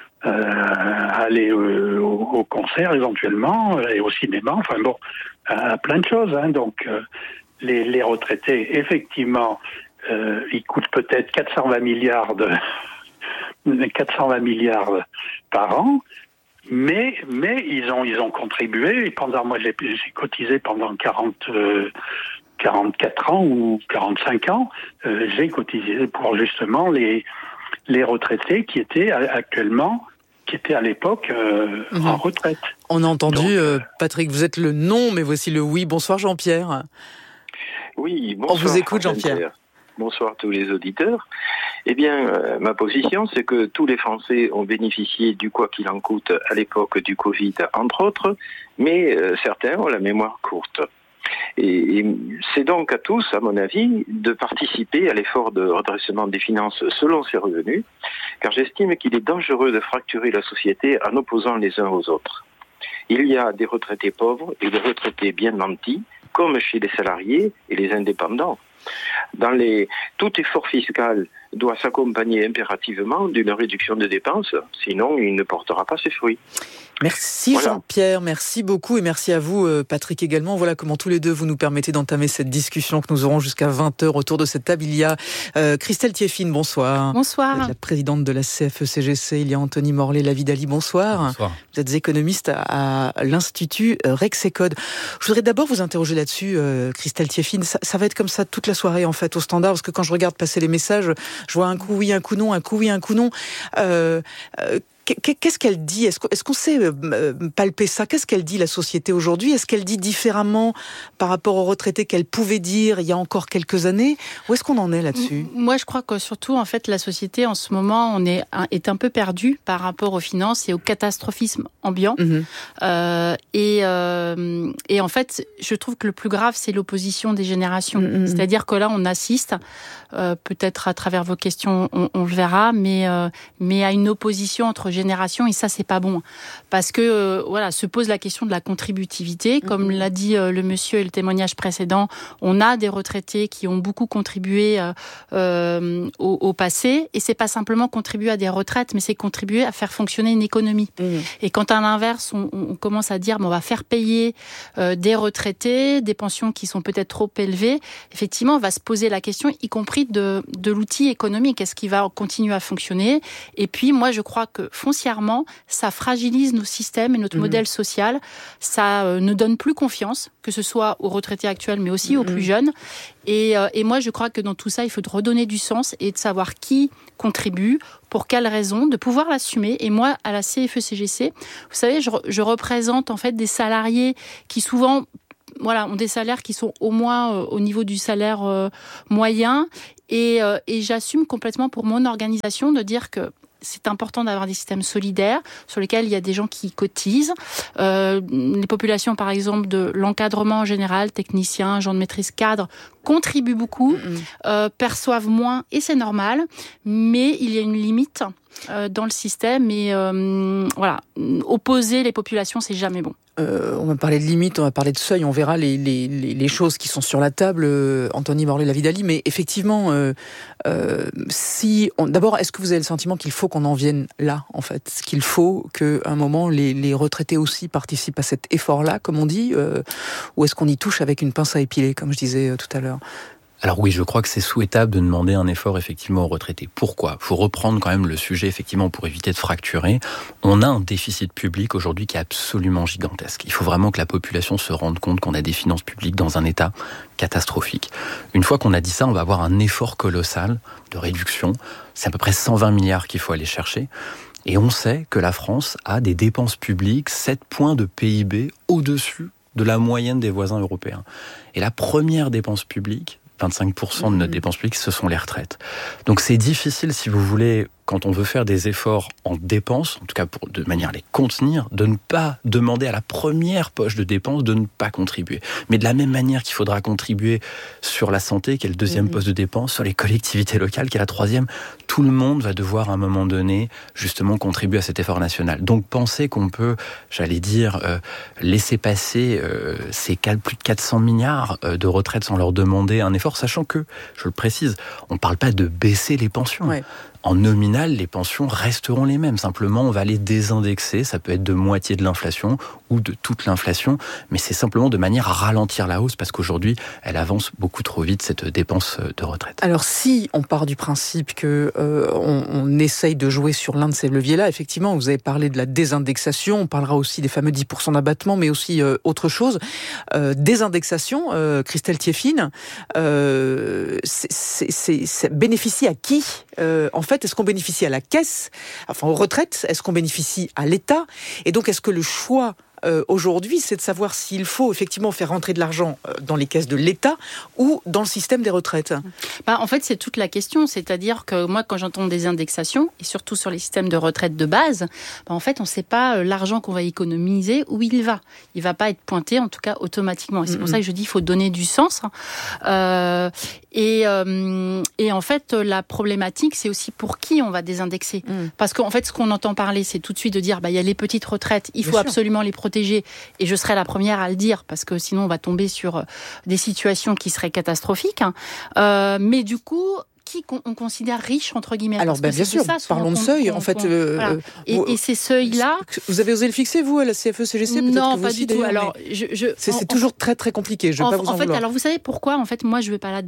Euh, aller euh, au, au concert éventuellement et au cinéma, enfin bon, à, à plein de choses. Hein. Donc euh, les, les retraités, effectivement, euh, ils coûtent peut-être quatre cent vingt milliards de quatre cent vingt milliards par an, mais mais ils ont ils ont contribué. Et pendant moi j'ai, j'ai cotisé pendant quarante euh, quarante-quatre ans ou quarante-cinq ans, euh, j'ai cotisé pour justement les les retraités qui étaient actuellement, qui étaient à l'époque euh, mmh. en retraite. On a entendu, Donc, euh, Patrick, vous êtes le non, mais voici le oui. Bonsoir Jean-Pierre. Oui, bonsoir. On vous écoute Jean-Pierre. Bonsoir tous les auditeurs. Eh bien, euh, ma position, c'est que tous les Français ont bénéficié du quoi qu'il en coûte à l'époque du Covid, entre autres, mais euh, certains ont la mémoire courte. Et, et c'est donc à tous, à mon avis, de participer à l'effort de redressement des finances selon ses revenus, car j'estime qu'il est dangereux de fracturer la société en opposant les uns aux autres. Il y a des retraités pauvres et des retraités bien nantis, comme chez les salariés et les indépendants. Dans les... Tout effort fiscal doit s'accompagner impérativement d'une réduction de dépenses, sinon il ne portera pas ses fruits. Merci voilà. Jean-Pierre, merci beaucoup et merci à vous Patrick également. Voilà comment tous les deux vous nous permettez d'entamer cette discussion que nous aurons jusqu'à vingt heures autour de cette table. Il y a euh, Christelle Thieffine, bonsoir. Bonsoir. Vous êtes la présidente de la C F E C G C. Il y a Anthony Morlet-Lavidali, bonsoir. Bonsoir. Vous êtes économiste à, à l'Institut Rexecode. Je voudrais d'abord vous interroger là-dessus, euh, Christelle Thieffine. Ça, ça va être comme ça toute la soirée en fait au standard, parce que quand je regarde passer les messages, je vois un coup oui, un coup non, un coup oui, un coup non. Euh, euh, Qu'est-ce qu'elle dit ? Est-ce qu'on, est-ce qu'on sait palper ça ? Qu'est-ce qu'elle dit, la société, aujourd'hui ? Est-ce qu'elle dit différemment par rapport aux retraités qu'elle pouvait dire il y a encore quelques années ? Où est-ce qu'on en est là-dessus ? Moi, je crois que surtout, en fait, la société, en ce moment, on est, est un peu perdu par rapport aux finances et au catastrophisme ambiant. Mmh. Euh, et, euh, et en fait, je trouve que le plus grave, c'est l'opposition des générations. Mmh. C'est-à-dire que là, on assiste, euh, peut-être à travers vos questions, on, on le verra, mais, euh, mais à une opposition entre générations, et ça, c'est pas bon. Parce que, euh, voilà, se pose la question de la contributivité. Comme mmh. l'a dit euh, le monsieur et le témoignage précédent, on a des retraités qui ont beaucoup contribué euh, euh, au, au passé, et c'est pas simplement contribuer à des retraites, mais c'est contribuer à faire fonctionner une économie. Mmh. Et quand à l'inverse, on, on commence à dire, bon, on va faire payer euh, des retraités, des pensions qui sont peut-être trop élevées, effectivement, on va se poser la question, y compris de, de l'outil économique. Est-ce qu'il va continuer à fonctionner ? Et puis, moi, je crois que foncièrement, ça fragilise nos systèmes et notre mmh. modèle social. Ça euh, ne donne plus confiance, que ce soit aux retraités actuels, mais aussi mmh. aux plus jeunes. Et, euh, et moi, je crois que dans tout ça, il faut redonner du sens et de savoir qui contribue, pour quelles raisons, de pouvoir l'assumer. Et moi, à la C F E C G C, vous savez, je, je représente en fait des salariés qui souvent, voilà, ont des salaires qui sont au moins euh, au niveau du salaire euh, moyen. Et, euh, et j'assume complètement pour mon organisation de dire que c'est important d'avoir des systèmes solidaires sur lesquels il y a des gens qui cotisent. Euh, les populations, par exemple, de l'encadrement en général, techniciens, gens de maîtrise cadre, contribuent beaucoup, mmh. euh, perçoivent moins, et c'est normal, mais il y a une limite euh, dans le système, et euh, voilà, opposer les populations, c'est jamais bon. Euh, on va parler de limites, on va parler de seuil, on verra les, les, les choses qui sont sur la table, euh, Anthony Morlet-Lavidali, mais effectivement, euh, euh, si on, d'abord, est-ce que vous avez le sentiment qu'il faut qu'on en vienne là, en fait, qu'il faut qu'à un moment, les, les retraités aussi participent à cet effort-là, comme on dit, euh, ou est-ce qu'on y touche avec une pince à épiler, comme je disais euh, tout à l'heure ? Alors oui, je crois que c'est souhaitable de demander un effort effectivement aux retraités. Pourquoi ? Il faut reprendre quand même le sujet effectivement pour éviter de fracturer. On a un déficit public aujourd'hui qui est absolument gigantesque. Il faut vraiment que la population se rende compte qu'on a des finances publiques dans un état catastrophique. Une fois qu'on a dit ça, on va avoir un effort colossal de réduction. C'est à peu près cent vingt milliards qu'il faut aller chercher. Et on sait que la France a des dépenses publiques, sept points de P I B au-dessus de la moyenne des voisins européens. Et la première dépense publique, vingt-cinq pour cent de notre dépense publique, ce sont les retraites. Donc c'est difficile, si vous voulez, quand on veut faire des efforts en dépenses, en tout cas pour, de manière à les contenir, de ne pas demander à la première poche de dépenses de ne pas contribuer. Mais de la même manière qu'il faudra contribuer sur la santé, qui est le deuxième mmh. poste de dépense, sur les collectivités locales, qui est la troisième, tout le monde va devoir à un moment donné, justement, contribuer à cet effort national. Donc penser qu'on peut, j'allais dire, euh, laisser passer euh, ces plus de quatre cents milliards euh, de retraites sans leur demander un effort, sachant que, je le précise, on ne parle pas de baisser les pensions. Ouais. En nominal, les pensions resteront les mêmes. Simplement, on va les désindexer. Ça peut être de moitié de l'inflation ou de toute l'inflation. Mais c'est simplement de manière à ralentir la hausse parce qu'aujourd'hui, elle avance beaucoup trop vite, cette dépense de retraite. Alors, si on part du principe que euh, on, on essaye de jouer sur l'un de ces leviers-là, effectivement, vous avez parlé de la désindexation. On parlera aussi des fameux dix pour cent d'abattement, mais aussi euh, autre chose. Euh, désindexation, euh, Christelle Thieffine, euh, c'est, c'est, c'est, c'est bénéficie à qui euh, en fait, est-ce qu'on bénéficie à la caisse, enfin aux retraites, est-ce qu'on bénéficie à l'État ? Et donc, est-ce que le choix euh, aujourd'hui, c'est de savoir s'il faut effectivement faire rentrer de l'argent dans les caisses de l'État ou dans le système des retraites ? Bah, en fait, c'est toute la question. C'est-à-dire que moi, quand j'entends des indexations, et surtout sur les systèmes de retraite de base, bah, en fait, on ne sait pas l'argent qu'on va économiser, où il va. Il ne va pas être pointé, en tout cas, automatiquement. Et c'est mm-hmm. pour ça que je dis qu'il faut donner du sens. Euh, et, euh, et en fait, la problématique, c'est aussi pour qui on va désindexer. Mm. Parce qu'en fait, ce qu'on entend parler, c'est tout de suite de dire, bah, il y a les petites retraites, il faut Bien absolument sûr. les protéger. Et je serai la première à le dire, parce que sinon, on va tomber sur des situations qui seraient catastrophiques. Euh, mais du coup... qui on considère riche, entre guillemets. Alors, ben, bien sûr, ça, parlons de seuil, en fait. Euh, voilà. et, vous, et ces seuils-là... Vous avez osé le fixer, vous, à la C F E C G C ? Non, que pas aussi, du tout. Alors, je, je, c'est en, c'est toujours très, très compliqué. Je ne vais en, pas vous en, en fait, vouloir. Alors, vous savez pourquoi, en fait, moi, je ne vais pas là-dedans ?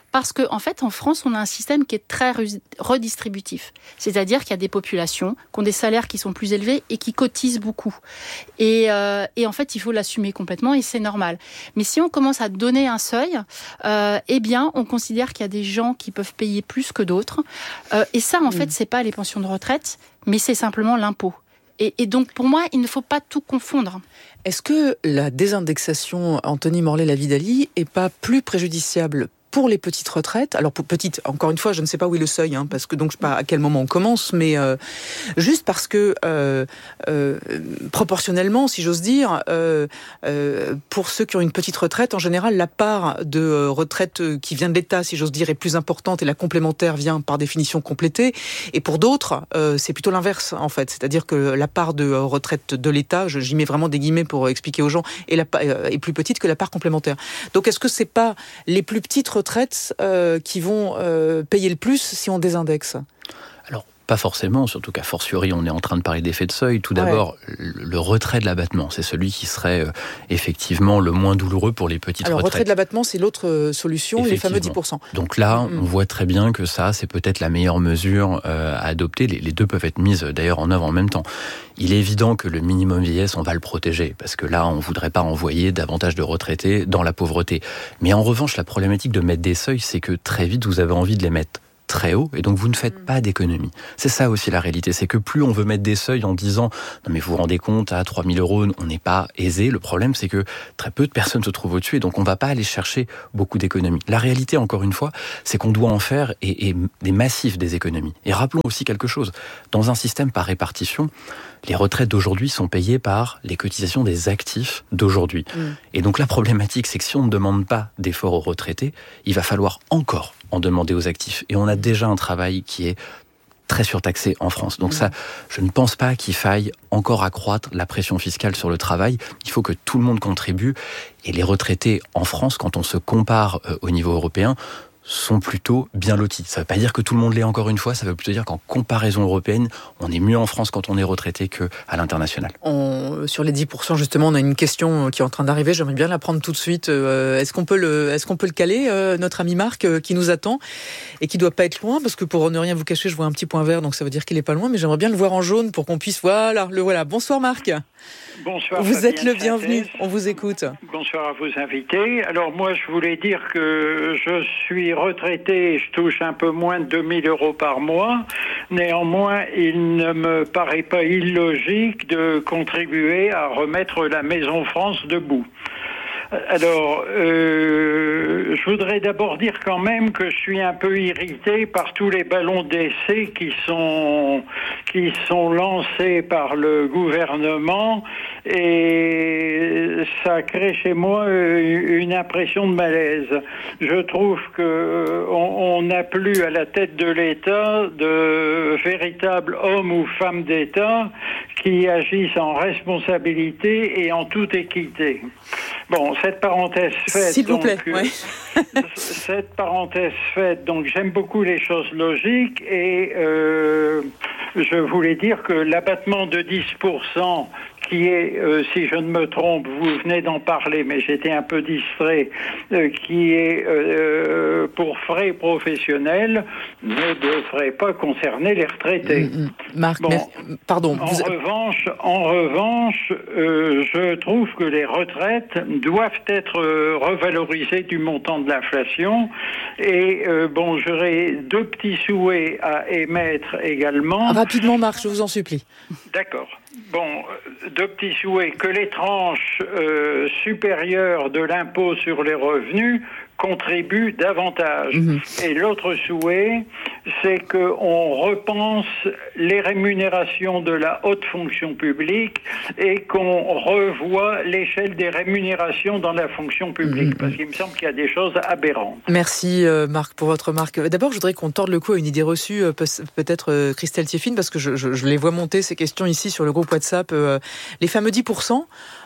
Parce que, en fait, en France, on a un système qui est très redistributif. C'est-à-dire qu'il y a des populations qui ont des salaires qui sont plus élevés et qui cotisent beaucoup. Et, euh, et en fait, il faut l'assumer complètement et c'est normal. Mais si on commence à donner un seuil, euh, eh bien, on considère qu'il y a des gens qui peuvent payer plus que d'autres. Euh, et ça, en mmh. fait, c'est pas les pensions de retraite, mais c'est simplement l'impôt. Et, et donc, pour moi, il ne faut pas tout confondre. Est-ce que la désindexation, Anthony Morlet-Lavidali, est pas plus préjudiciable pour les petites retraites? Alors pour petites, encore une fois, je ne sais pas où est le seuil, hein, parce que donc je sais pas à quel moment on commence, mais euh, juste parce que euh, euh, proportionnellement, si j'ose dire, euh, euh, pour ceux qui ont une petite retraite, en général, la part de euh, retraite qui vient de l'État, si j'ose dire, est plus importante et la complémentaire vient par définition compléter. Et pour d'autres, euh, c'est plutôt l'inverse en fait, c'est-à-dire que la part de euh, retraite de l'État, je, j'y mets vraiment des guillemets pour expliquer aux gens, est, la, euh, est plus petite que la part complémentaire. Donc est-ce que c'est pas les plus petites retraites euh, qui vont euh, payer le plus si on désindexe? Alors, pas forcément, surtout qu'à fortiori, on est en train de parler d'effet de seuil. Tout d'abord, ouais. le, le retrait de l'abattement, c'est celui qui serait euh, effectivement le moins douloureux pour les petites Alors, retraites. Alors, retrait de l'abattement, c'est l'autre euh, solution, les fameux dix pour cent. Donc là, mmh. on voit très bien que ça, c'est peut-être la meilleure mesure euh, à adopter. Les, les deux peuvent être mises d'ailleurs en œuvre en même temps. Il est évident que le minimum vieillesse, on va le protéger, parce que là, on ne voudrait pas envoyer davantage de retraités dans la pauvreté. Mais en revanche, la problématique de mettre des seuils, c'est que très vite, vous avez envie de les mettre très haut, et donc vous ne faites pas d'économie. C'est ça aussi la réalité, c'est que plus on veut mettre des seuils en disant « Non mais vous vous rendez compte, à trois mille euros, on n'est pas aisé », le problème c'est que très peu de personnes se trouvent au-dessus, et donc on ne va pas aller chercher beaucoup d'économies. La réalité, encore une fois, c'est qu'on doit en faire et, et des massifs des économies. Et rappelons aussi quelque chose, dans un système par répartition, les retraites d'aujourd'hui sont payées par les cotisations des actifs d'aujourd'hui. Mmh. Et donc la problématique, c'est que si on ne demande pas d'efforts aux retraités, il va falloir encore en demander aux actifs. Et on a déjà un travail qui est très surtaxé en France. Donc ça, je ne pense pas qu'il faille encore accroître la pression fiscale sur le travail. Il faut que tout le monde contribue. Et les retraités en France, quand on se compare euh, au niveau européen, sont plutôt bien lotis. Ça ne veut pas dire que tout le monde l'est, encore une fois, ça veut plutôt dire qu'en comparaison européenne, on est mieux en France quand on est retraité qu'à l'international. On, sur les dix pour cent, justement, on a une question qui est en train d'arriver, j'aimerais bien la prendre tout de suite. Euh, est-ce qu'on peut le, est-ce qu'on peut le caler, euh, notre ami Marc, euh, qui nous attend et qui ne doit pas être loin, parce que pour ne rien vous cacher, je vois un petit point vert, donc ça veut dire qu'il n'est pas loin, mais j'aimerais bien le voir en jaune pour qu'on puisse... Voilà, le voilà. Bonsoir Marc. Bonsoir. Vous Fabienne êtes le bienvenu, Synthèse. On vous écoute. Bonsoir à vos invités. Alors moi, je voulais dire que je suis retraité, je touche un peu moins de deux mille euros par mois. Néanmoins, il ne me paraît pas illogique de contribuer à remettre la Maison France debout. Alors, euh, je voudrais d'abord dire quand même que je suis un peu irrité par tous les ballons d'essai qui sont qui sont lancés par le gouvernement, et ça crée chez moi une impression de malaise. Je trouve que on n'a plus à la tête de l'État de véritables hommes ou femmes d'État qui agissent en responsabilité et en toute équité. Bon, cette parenthèse faite, s'il vous donc, plaît, ouais. cette parenthèse faite, donc j'aime beaucoup les choses logiques, et euh, je voulais dire que l'abattement de dix pour cent qui est, euh, si je ne me trompe, vous venez d'en parler, mais j'étais un peu distrait, euh, qui est euh, pour frais professionnels, ne devrait pas concerner les retraités. Mmh, mmh. Marc, bon, merci. Pardon. En vous... revanche, en revanche, euh, je trouve que les retraites doivent être euh, revalorisées du montant de l'inflation. Et euh, bon, j'aurais deux petits souhaits à émettre également. Rapidement, Marc, je vous en supplie. D'accord. Bon, deux petits souhaits. Que les tranches euh, supérieures de l'impôt sur les revenus contribuent davantage. Mmh. Et l'autre souhait, c'est qu'on repense les rémunérations de la haute fonction publique et qu'on revoie l'échelle des rémunérations dans la fonction publique, mmh. parce qu'il me semble qu'il y a des choses aberrantes. Merci euh, Marc pour votre remarque. D'abord, je voudrais qu'on torde le cou à une idée reçue, euh, peut-être euh, Christelle Thieffine, parce que je, je, je les vois monter ces questions ici sur le groupe WhatsApp. Euh, les fameux dix pour cent,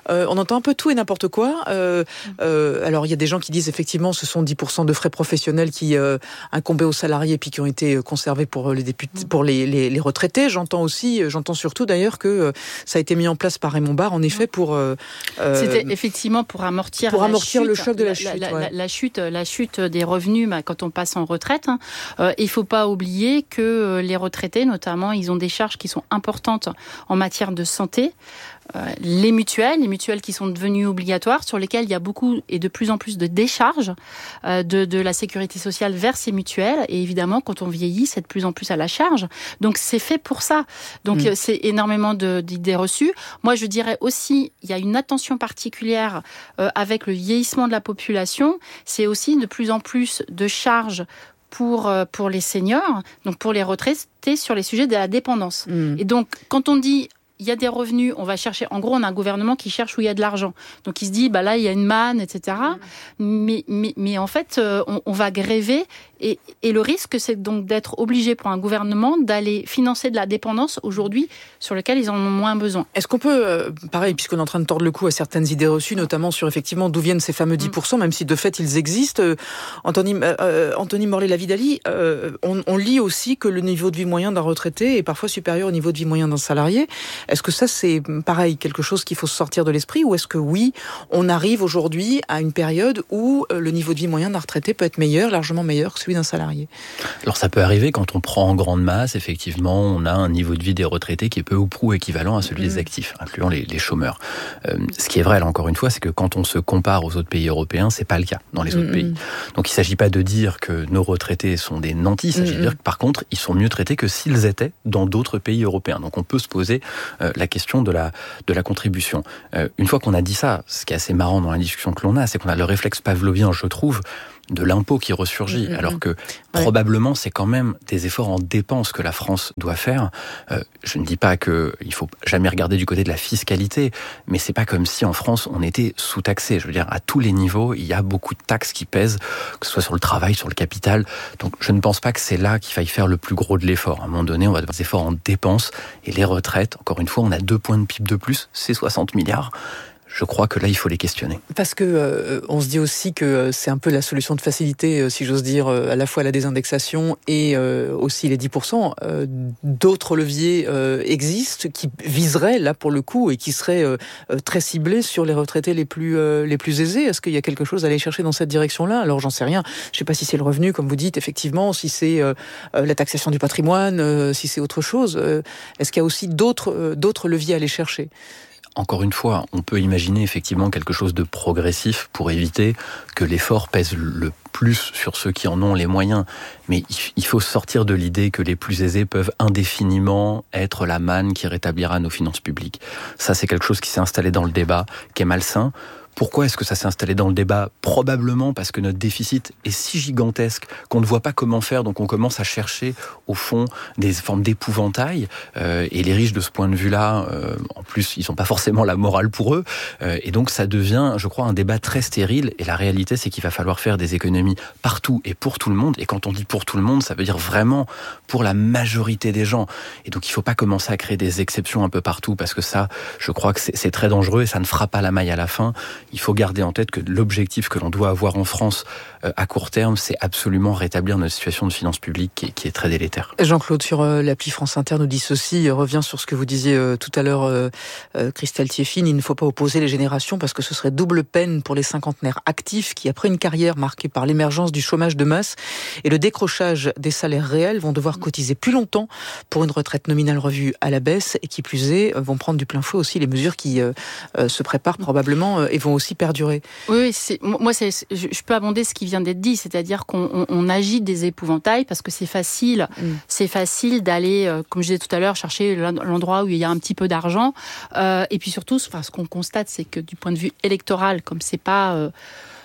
Euh, on entend un peu tout et n'importe quoi. Euh, euh, alors, il y a des gens qui disent effectivement ce sont dix pour cent de frais professionnels qui euh, incombaient aux salariés puis qui ont été conservés pour les députés, pour les, les, les retraités. J'entends aussi, j'entends surtout d'ailleurs que euh, ça a été mis en place par Raymond Barre, en effet, pour... Euh, C'était effectivement pour amortir, pour la amortir chute, le choc de la chute. La, la, ouais. la, la chute, la chute des revenus bah, quand on passe en retraite. Hein. Euh, il ne faut pas oublier que les retraités, notamment, ils ont des charges qui sont importantes en matière de santé. Euh, les mutuelles, les mutuelles qui sont devenues obligatoires, sur lesquelles il y a beaucoup et de plus en plus de décharges euh, de, de la sécurité sociale vers ces mutuelles. Et évidemment, quand on vieillit, c'est de plus en plus à la charge. Donc, c'est fait pour ça. Donc, mmh. c'est énormément de, d'idées reçues. Moi, je dirais aussi, il y a une attention particulière euh, avec le vieillissement de la population. C'est aussi de plus en plus de charges pour, pour les seniors, donc pour les retraités, sur les sujets de la dépendance. Mmh. Et donc, quand on dit il y a des revenus, on va chercher... En gros, on a un gouvernement qui cherche où il y a de l'argent. Donc, il se dit, bah là, il y a une manne, et cetera. Mmh. Mais, mais, mais en fait, on, on va gréver. Et, et le risque, c'est donc d'être obligé pour un gouvernement d'aller financer de la dépendance aujourd'hui sur laquelle ils en ont moins besoin. Est-ce qu'on peut, euh, pareil, puisqu'on est en train de tordre le cou à certaines idées reçues, notamment sur effectivement d'où viennent ces fameux dix pour cent, mmh. même si de fait ils existent. Euh, Anthony, euh, Anthony Morlet-Lavidali, euh, on, on lit aussi que le niveau de vie moyen d'un retraité est parfois supérieur au niveau de vie moyen d'un salarié. Est-ce que ça, c'est pareil, quelque chose qu'il faut se sortir de l'esprit, ou est-ce que oui, on arrive aujourd'hui à une période où le niveau de vie moyen d'un retraité peut être meilleur, largement meilleur que celui d'un salarié? Alors ça peut arriver quand on prend en grande masse, effectivement, on a un niveau de vie des retraités qui est peu ou prou équivalent à celui mmh. des actifs, incluant les, les chômeurs. Euh, ce qui est vrai, là encore une fois, c'est que quand on se compare aux autres pays européens, c'est pas le cas dans les autres mmh. pays. Donc il ne s'agit pas de dire que nos retraités sont des nantis, il s'agit mmh. de dire que par contre, ils sont mieux traités que s'ils étaient dans d'autres pays européens. Donc on peut se poser euh, la question de la, de la contribution. Euh, une fois qu'on a dit ça, ce qui est assez marrant dans la discussion que l'on a, c'est qu'on a le réflexe pavlovien, je trouve, de l'impôt qui ressurgit, mmh, alors que ouais. probablement c'est quand même des efforts en dépenses que la France doit faire. Euh, je ne dis pas que il faut jamais regarder du côté de la fiscalité, mais c'est pas comme si en France on était sous-taxé. Je veux dire, à tous les niveaux, il y a beaucoup de taxes qui pèsent, que ce soit sur le travail, sur le capital. Donc je ne pense pas que c'est là qu'il faille faire le plus gros de l'effort. À un moment donné, on va devoir des efforts en dépenses, et les retraites, encore une fois, on a deux points de P I B de plus, c'est soixante milliards. Je crois que là, il faut les questionner. Parce que euh, on se dit aussi que c'est un peu la solution de facilité, euh, si j'ose dire, euh, à la fois la désindexation et euh, aussi les dix pour cent. Euh, d'autres leviers euh, existent qui viseraient, là pour le coup, et qui seraient euh, très ciblés sur les retraités les plus euh, les plus aisés. Est-ce qu'il y a quelque chose à aller chercher dans cette direction-là? Alors j'en sais rien. Je ne sais pas si c'est le revenu, comme vous dites, effectivement, si c'est euh, la taxation du patrimoine, euh, si c'est autre chose. Euh, est-ce qu'il y a aussi d'autres euh, d'autres leviers à aller chercher? Encore une fois, on peut imaginer effectivement quelque chose de progressif pour éviter que l'effort pèse le plus sur ceux qui en ont les moyens. Mais il faut sortir de l'idée que les plus aisés peuvent indéfiniment être la manne qui rétablira nos finances publiques. Ça, c'est quelque chose qui s'est installé dans le débat, qui est malsain. Pourquoi est-ce que ça s'est installé dans le débat? Probablement parce que notre déficit est si gigantesque qu'on ne voit pas comment faire, donc on commence à chercher au fond des formes d'épouvantail, euh, et les riches de ce point de vue-là, euh, en plus, ils n'ont pas forcément la morale pour eux, euh, et donc ça devient, je crois, un débat très stérile, et la réalité, c'est qu'il va falloir faire des économies partout et pour tout le monde, et quand on dit pour tout le monde, ça veut dire vraiment pour la majorité des gens, et donc il ne faut pas commencer à créer des exceptions un peu partout, parce que ça, je crois que c'est, c'est très dangereux, et ça ne fera pas la maille à la fin. Il faut garder en tête que l'objectif que l'on doit avoir en France euh, à court terme, c'est absolument rétablir notre situation de finances publiques qui est, qui est très délétère. Jean-Claude, sur euh, l'appli France Inter, nous dit ceci, euh, revient sur ce que vous disiez euh, tout à l'heure, euh, euh, Christelle Thieffine, il ne faut pas opposer les générations parce que ce serait double peine pour les cinquantenaires actifs qui, après une carrière marquée par l'émergence du chômage de masse et le décrochage des salaires réels, vont devoir cotiser plus longtemps pour une retraite nominale revue à la baisse, et qui plus est, vont prendre du plein fouet aussi les mesures qui euh, euh, se préparent probablement euh, et vont aussi perdurer. Oui, c'est, moi, c'est, je, je peux abonder ce qui vient d'être dit, c'est-à-dire qu'on on, on agite des épouvantails parce que c'est facile, mm. c'est facile d'aller, euh, comme je disais tout à l'heure, chercher l'endroit où il y a un petit peu d'argent. Euh, et puis surtout, enfin, ce qu'on constate, c'est que du point de vue électoral, comme c'est pas... Euh,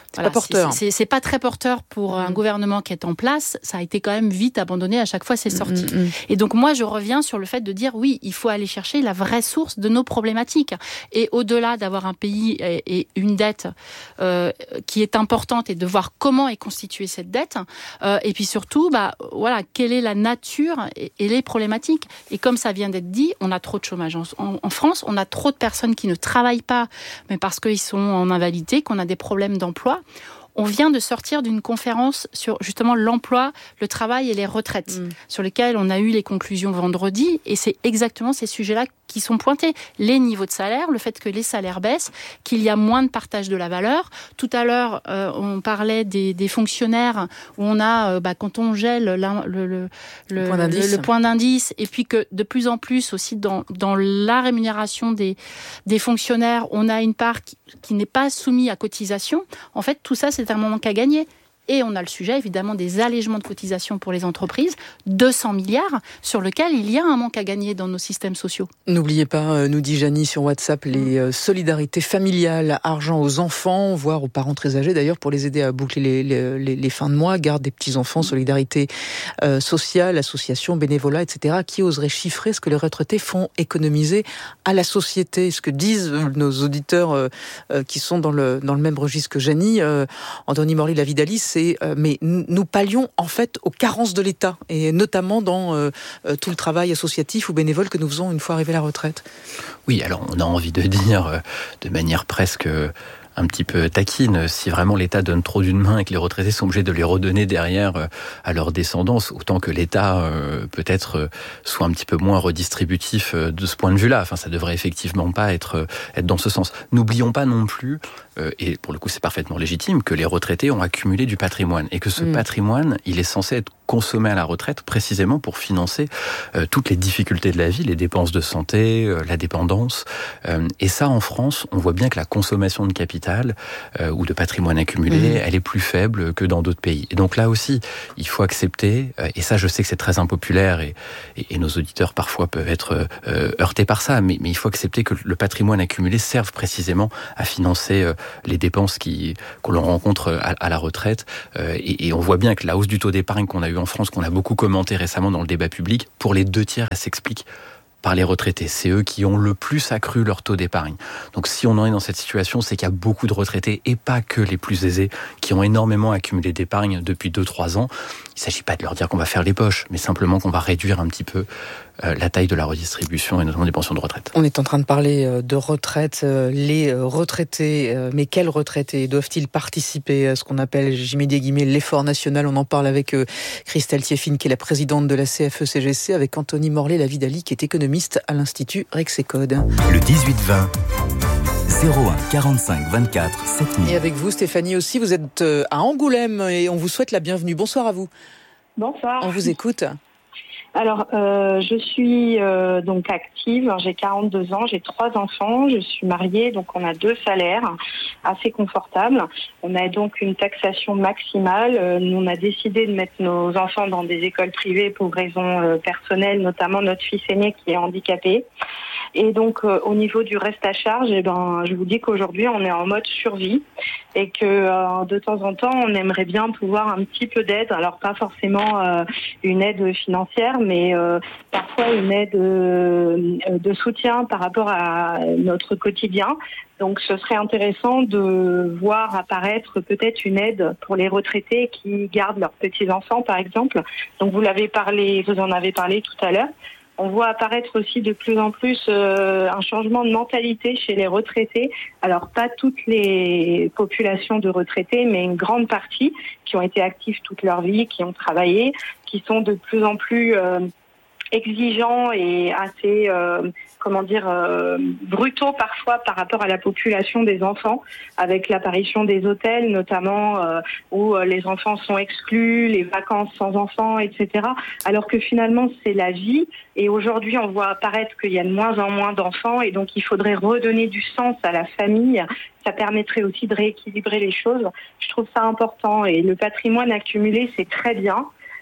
C'est voilà, pas porteur. C'est, c'est, c'est pas très porteur pour mmh. un gouvernement qui est en place. Ça a été quand même vite abandonné à chaque fois c'est sorti. Mmh, mmh. Et donc moi je reviens sur le fait de dire oui, il faut aller chercher la vraie source de nos problématiques. Et au-delà d'avoir un pays et, et une dette euh, qui est importante et de voir comment est constituée cette dette. Euh, et puis surtout, bah voilà, quelle est la nature et, et les problématiques. Et comme ça vient d'être dit, on a trop de chômage en, en, en France, on a trop de personnes qui ne travaillent pas, mais parce qu'ils sont en invalidité, qu'on a des problèmes d'emploi. On vient de sortir d'une conférence sur justement l'emploi, le travail et les retraites, mmh. sur lesquelles on a eu les conclusions vendredi, et c'est exactement ces sujets-là qui sont pointés. Les niveaux de salaire, le fait que les salaires baissent, qu'il y a moins de partage de la valeur. Tout à l'heure, euh, on parlait des, des fonctionnaires où on a, euh, bah, quand on gèle le, le, le, le, point le, le point d'indice, et puis que de plus en plus aussi dans, dans la rémunération des, des fonctionnaires, on a une part qui, qui n'est pas soumise à cotisation. En fait, tout ça, c'est un manque à gagner. Et on a le sujet, évidemment, des allégements de cotisations pour les entreprises, deux cents milliards, sur lequel il y a un manque à gagner dans nos systèmes sociaux. N'oubliez pas, nous dit Janie sur WhatsApp, les solidarités familiales, argent aux enfants, voire aux parents très âgés, d'ailleurs, pour les aider à boucler les, les, les fins de mois, garde des petits-enfants, solidarité euh, sociale, association, bénévolat, et cetera. Qui oserait chiffrer ce que les retraités font économiser à la société? Ce que disent nos auditeurs euh, euh, qui sont dans le, dans le même registre que Janie, euh, Anthony Morley, la vie d'Alice, c'est mais nous pallions en fait aux carences de l'État, et notamment dans euh, tout le travail associatif ou bénévole que nous faisons une fois arrivés à la retraite. Oui, alors on a envie de dire euh, de manière presque un petit peu taquine, si vraiment l'État donne trop d'une main et que les retraités sont obligés de les redonner derrière euh, à leur descendance, autant que l'État euh, peut-être euh, soit un petit peu moins redistributif euh, de ce point de vue-là. Enfin, ça devrait effectivement pas être, euh, être dans ce sens. N'oublions pas non plus, euh, et pour le coup c'est parfaitement légitime, que les retraités ont accumulé du patrimoine, et que ce mmh. patrimoine, il est censé être consommé à la retraite précisément pour financer euh, toutes les difficultés de la vie, les dépenses de santé, euh, la dépendance. Euh, et ça, en France, on voit bien que la consommation de capital euh, ou de patrimoine accumulé, mmh. elle est plus faible que dans d'autres pays. Et donc là aussi, il faut accepter, euh, et ça je sais que c'est très impopulaire, et, et, et nos auditeurs parfois peuvent être euh, heurtés par ça, mais, mais il faut accepter que le patrimoine accumulé serve précisément à financer euh, les dépenses qui, qu'on rencontre à, à la retraite. Euh, et, et on voit bien que la hausse du taux d'épargne qu'on a eu en France, qu'on a beaucoup commenté récemment dans le débat public, pour les deux tiers, elle s'explique par les retraités. C'est eux qui ont le plus accru leur taux d'épargne. Donc si on en est dans cette situation, c'est qu'il y a beaucoup de retraités, et pas que les plus aisés, qui ont énormément accumulé d'épargne depuis deux trois ans. Il ne s'agit pas de leur dire qu'on va faire les poches, mais simplement qu'on va réduire un petit peu euh, la taille de la redistribution, et notamment des pensions de retraite. On est en train de parler de retraite. Les retraités, mais quels retraités doivent-ils participer à ce qu'on appelle, j'y mets des guillemets, l'effort national? On en parle avec Christelle Thieffine, qui est la présidente de la C F E C G C, avec Anthony Morley, la Vidali, qui est économiste à l'Institut Rexecode. Le dix-huit vingt, zéro un quarante-cinq vingt-quatre sept mille. Et avec vous, Stéphanie aussi, vous êtes à Angoulême, et on vous souhaite la bienvenue. Bonsoir à vous. Bonsoir. On vous écoute. Alors, euh, je suis euh, donc active, j'ai quarante-deux ans, j'ai trois enfants, je suis mariée, donc on a deux salaires assez confortables. On a donc une taxation maximale. Euh, nous, on a décidé de mettre nos enfants dans des écoles privées pour raisons euh, personnelles, notamment notre fils aîné qui est handicapé. Et donc, euh, au niveau du reste à charge, eh ben, je vous dis qu'aujourd'hui, on est en mode survie, et que euh, de temps en temps, on aimerait bien pouvoir un petit peu d'aide. Alors, pas forcément euh, une aide financière, mais euh, parfois une aide euh, de soutien par rapport à notre quotidien. Donc, ce serait intéressant de voir apparaître peut-être une aide pour les retraités qui gardent leurs petits-enfants, par exemple. Donc, vous l'avez parlé, vous en avez parlé tout à l'heure. On voit apparaître aussi de plus en plus euh, un changement de mentalité chez les retraités. Alors, pas toutes les populations de retraités, mais une grande partie qui ont été actifs toute leur vie, qui ont travaillé, qui sont de plus en plus euh, exigeants et assez, euh, comment dire, euh, brutaux parfois par rapport à la population des enfants, avec l'apparition des hôtels notamment, euh, où les enfants sont exclus, les vacances sans enfants, et cetera. Alors que finalement, c'est la vie. Et aujourd'hui, on voit apparaître qu'il y a de moins en moins d'enfants, et donc il faudrait redonner du sens à la famille. Ça permettrait aussi de rééquilibrer les choses. Je trouve ça important. Et le patrimoine accumulé, c'est très bien.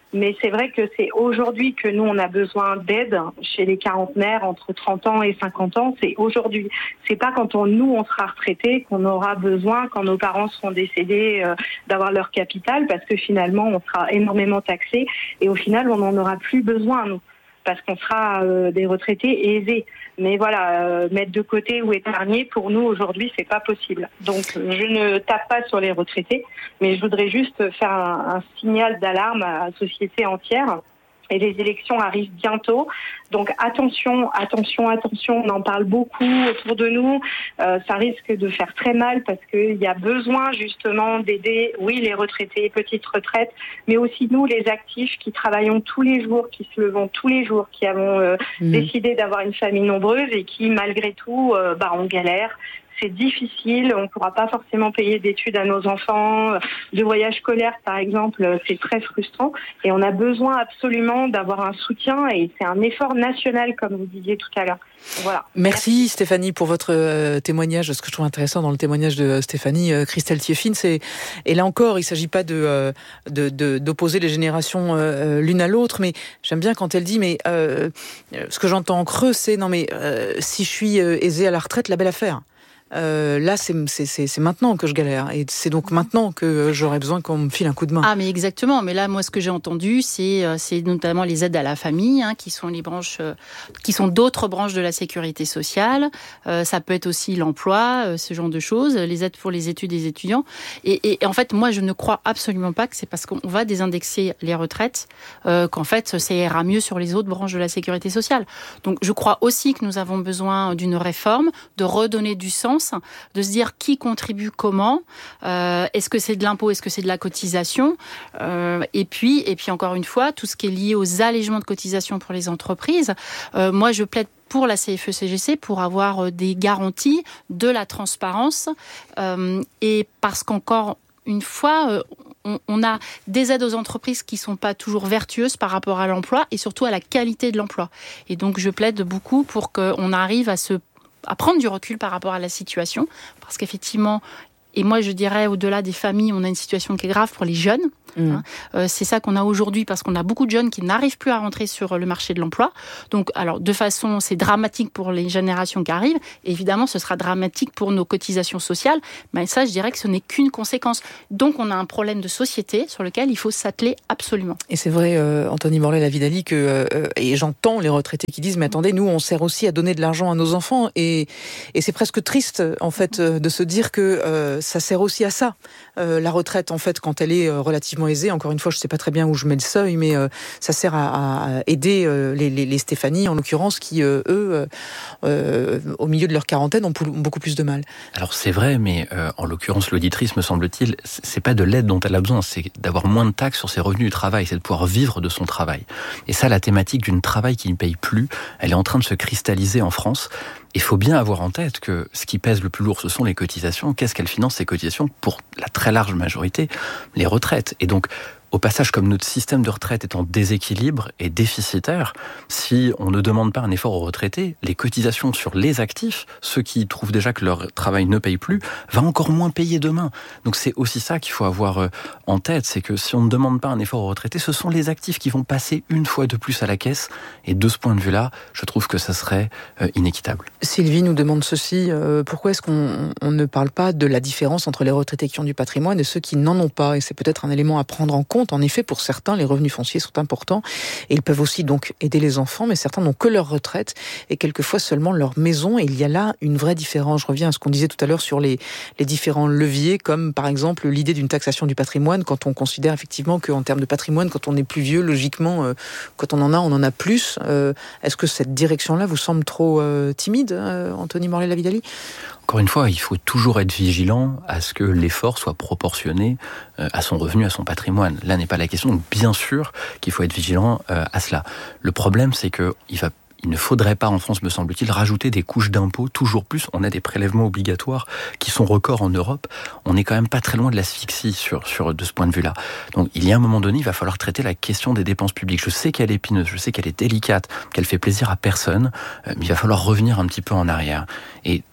Mais c'est vrai que c'est aujourd'hui que nous, on a besoin d'aide chez les quarantenaires entre trente ans et cinquante ans. C'est aujourd'hui. C'est pas quand on, nous, on sera retraités qu'on aura besoin, quand nos parents seront décédés, euh, d'avoir leur capital, parce que finalement, on sera énormément taxés et au final, on n'en aura plus besoin, nous, parce qu'on sera euh, des retraités aisés. Mais voilà, euh, mettre de côté ou épargner, pour nous, aujourd'hui, c'est pas possible. Donc, je ne tape pas sur les retraités, mais je voudrais juste faire un, un signal d'alarme à la société entière. Et les élections arrivent bientôt. Donc attention, attention, attention, on en parle beaucoup autour de nous. Euh, ça risque de faire très mal parce qu'il y a besoin justement d'aider, oui, les retraités, petites retraites, mais aussi nous, les actifs qui travaillons tous les jours, qui se levons tous les jours, qui avons euh, mmh. décidé d'avoir une famille nombreuse et qui, malgré tout, euh, bah, on galère. C'est difficile, on ne pourra pas forcément payer d'études à nos enfants, de voyages scolaires par exemple, c'est très frustrant et on a besoin absolument d'avoir un soutien et c'est un effort national comme vous disiez tout à l'heure. Voilà. Merci, Merci Stéphanie pour votre euh, témoignage. Ce que je trouve intéressant dans le témoignage de Stéphanie, euh, Christelle Thieffine, c'est, et là encore, il ne s'agit pas de, euh, de, de, d'opposer les générations euh, l'une à l'autre, mais j'aime bien quand elle dit, mais euh, ce que j'entends en creux, c'est non mais euh, si je suis euh, aisée à la retraite, la belle affaire. Euh, là, c'est, c'est, c'est, c'est maintenant que je galère. Et c'est donc maintenant que j'aurais besoin qu'on me file un coup de main. Ah, mais exactement. Mais là, moi, ce que j'ai entendu, c'est, c'est notamment les aides à la famille, hein, qui sont les branches, euh, qui sont d'autres branches de la sécurité sociale. Euh, ça peut être aussi l'emploi, euh, ce genre de choses, les aides pour les études des étudiants. Et, et, et en fait, moi, je ne crois absolument pas que c'est parce qu'on va désindexer les retraites euh, qu'en fait, ça ira mieux sur les autres branches de la sécurité sociale. Donc, je crois aussi que nous avons besoin d'une réforme, de redonner du sens, de se dire qui contribue comment, euh, est-ce que c'est de l'impôt, est-ce que c'est de la cotisation, euh, et puis et puis encore une fois tout ce qui est lié aux allégements de cotisation pour les entreprises. Euh, moi je plaide pour la C F E C G C pour avoir des garanties, de la transparence, euh, et parce qu'encore une fois euh, on, on a des aides aux entreprises qui sont pas toujours vertueuses par rapport à l'emploi et surtout à la qualité de l'emploi. Et donc je plaide beaucoup pour qu'on arrive à se à prendre du recul par rapport à la situation, parce qu'effectivement, et moi je dirais au-delà des familles, on a une situation qui est grave pour les jeunes. Mmh. Hein. Euh, c'est ça qu'on a aujourd'hui parce qu'on a beaucoup de jeunes qui n'arrivent plus à rentrer sur le marché de l'emploi. Donc, alors de façon, c'est dramatique pour les générations qui arrivent. Et évidemment, ce sera dramatique pour nos cotisations sociales. Mais ça, je dirais que ce n'est qu'une conséquence. Donc, on a un problème de société sur lequel il faut s'atteler absolument. Et c'est vrai, euh, Anthony Morlet-Lavidali, que euh, et j'entends les retraités qui disent, mais attendez, nous, on sert aussi à donner de l'argent à nos enfants. Et, et c'est presque triste, en fait, euh, de se dire que euh, ça sert aussi à ça. Euh, la retraite, en fait, quand elle est euh, relativement aisée, encore une fois, je ne sais pas très bien où je mets le seuil, mais euh, ça sert à, à aider euh, les, les, les Stéphanie, en l'occurrence, qui, euh, eux, euh, au milieu de leur quarantaine, ont beaucoup plus de mal. Alors c'est vrai, mais euh, en l'occurrence, l'auditrice, me semble-t-il, c'est pas de l'aide dont elle a besoin, c'est d'avoir moins de taxes sur ses revenus du travail, c'est de pouvoir vivre de son travail. Et ça, la thématique d'une travail qui ne paye plus, elle est en train de se cristalliser en France. Il faut bien avoir en tête que ce qui pèse le plus lourd, ce sont les cotisations. Qu'est-ce qu'elles financent, ces cotisations? Pour la très large majorité, les retraites. Et donc, au passage, comme notre système de retraite est en déséquilibre et déficitaire, si on ne demande pas un effort aux retraités, les cotisations sur les actifs, ceux qui trouvent déjà que leur travail ne paye plus, va encore moins payer demain. Donc c'est aussi ça qu'il faut avoir en tête, c'est que si on ne demande pas un effort aux retraités, ce sont les actifs qui vont passer une fois de plus à la caisse. Et de ce point de vue-là, je trouve que ça serait inéquitable. Sylvie nous demande ceci, euh, pourquoi est-ce qu'on on ne parle pas de la différence entre les retraités qui ont du patrimoine et ceux qui n'en ont pas? Et c'est peut-être un élément à prendre en compte. En effet, pour certains, les revenus fonciers sont importants et ils peuvent aussi donc aider les enfants, mais certains n'ont que leur retraite et quelquefois seulement leur maison. Et il y a là une vraie différence. Je reviens à ce qu'on disait tout à l'heure sur les, les différents leviers, comme par exemple l'idée d'une taxation du patrimoine, quand on considère effectivement qu'en termes de patrimoine, quand on est plus vieux, logiquement, euh, quand on en a, on en a plus. Euh, est-ce que cette direction-là vous semble trop euh, timide, euh, Anthony Morlet-Lavidali? Encore une fois, il faut toujours être vigilant à ce que l'effort soit proportionné à son revenu, à son patrimoine. Là n'est pas la question. Donc, bien sûr qu'il faut être vigilant à cela. Le problème, c'est que il va Il ne faudrait pas, en France, me semble-t-il, rajouter des couches d'impôts toujours plus. On a des prélèvements obligatoires qui sont records en Europe. On n'est quand même pas très loin de l'asphyxie sur, sur, de ce point de vue-là. Donc, il y a un moment donné, il va falloir traiter la question des dépenses publiques. Je sais qu'elle est épineuse, je sais qu'elle est délicate, qu'elle fait plaisir à personne, mais il va falloir revenir un petit peu en arrière. Et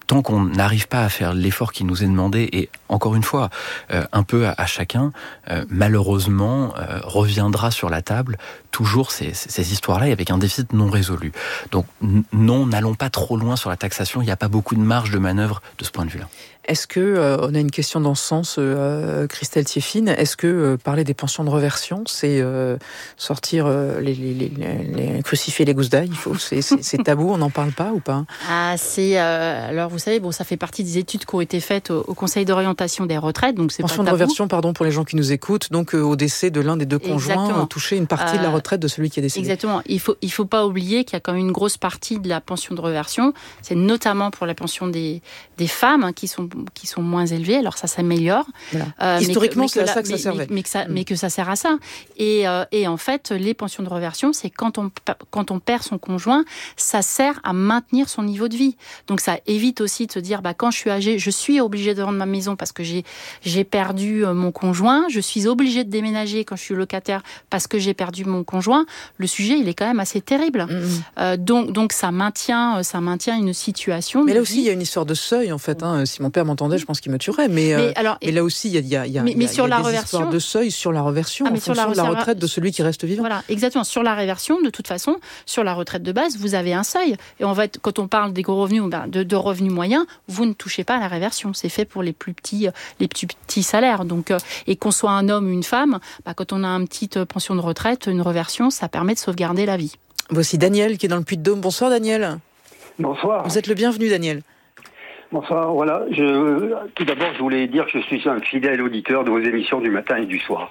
tant qu'on n'arrive pas à faire l'effort qui nous est demandé, et encore une fois, euh, un peu à, à chacun, euh, malheureusement, euh, reviendra sur la table toujours ces, ces, ces histoires-là, avec un déficit non résolu. Donc n- non, n'allons pas trop loin sur la taxation, il n'y a pas beaucoup de marge de manœuvre de ce point de vue-là. Est-ce que, euh, on a une question dans ce sens, euh, Christelle Thieffine, est-ce que euh, parler des pensions de réversion, c'est euh, sortir euh, les, les, les, les crucifier les gousses d'ail, il faut, c'est, c'est, c'est tabou, on n'en parle pas ou pas? Ah, c'est euh, alors vous savez, bon, ça fait partie des études qui ont été faites au, au Conseil d'orientation des retraites, donc c'est pension pas de tabou. réversion, pardon pour les gens qui nous écoutent, donc euh, au décès de l'un des deux conjoints, Exactement. toucher une partie euh, de la retraite de celui qui est décédé. Exactement. Il faut il faut pas oublier qu'il y a quand même une grosse partie de la pension de réversion, c'est notamment pour la pension des des femmes hein, qui sont qui sont moins élevées. Alors ça s'améliore. Voilà. Euh, Historiquement, c'est à ça que ça servait. Mais, mais, que ça, mmh. mais que ça sert à ça. Et, euh, et en fait, les pensions de réversion, c'est quand on, quand on perd son conjoint, ça sert à maintenir son niveau de vie. Donc ça évite aussi de se dire, bah, quand je suis âgée, je suis obligée de vendre ma maison parce que j'ai, j'ai perdu mon conjoint. Je suis obligée de déménager quand je suis locataire parce que j'ai perdu mon conjoint. Le sujet, il est quand même assez terrible. Mmh. Euh, donc, donc ça maintient, ça maintient une situation. Mais là aussi, il y a une histoire de seuil, en fait. Hein. Si mon père m'entendait, je pense qu'il me tuerait. Mais, mais, euh, alors, mais là aussi, il y a, il y a, il y a, mais, mais il y a, sur il y a la des réversion, histoires de seuil sur la réversion ah, en fonction la, de la retraite de celui qui reste vivant. Voilà, exactement. Sur la réversion, de toute façon, sur la retraite de base, vous avez un seuil. Et on va être, quand on parle des gros revenus, de, de revenus moyens, vous ne touchez pas à la réversion. C'est fait pour les plus petits, les plus petits salaires. Donc, euh, et qu'on soit un homme ou une femme, bah, quand on a une petite pension de retraite, une réversion, ça permet de sauvegarder la vie. Voici Daniel qui est dans le Puy-de-Dôme. Bonsoir Daniel. Bonsoir. Vous êtes le bienvenu Daniel. Bonsoir, voilà. Je, tout d'abord, je voulais dire que je suis un fidèle auditeur de vos émissions du matin et du soir.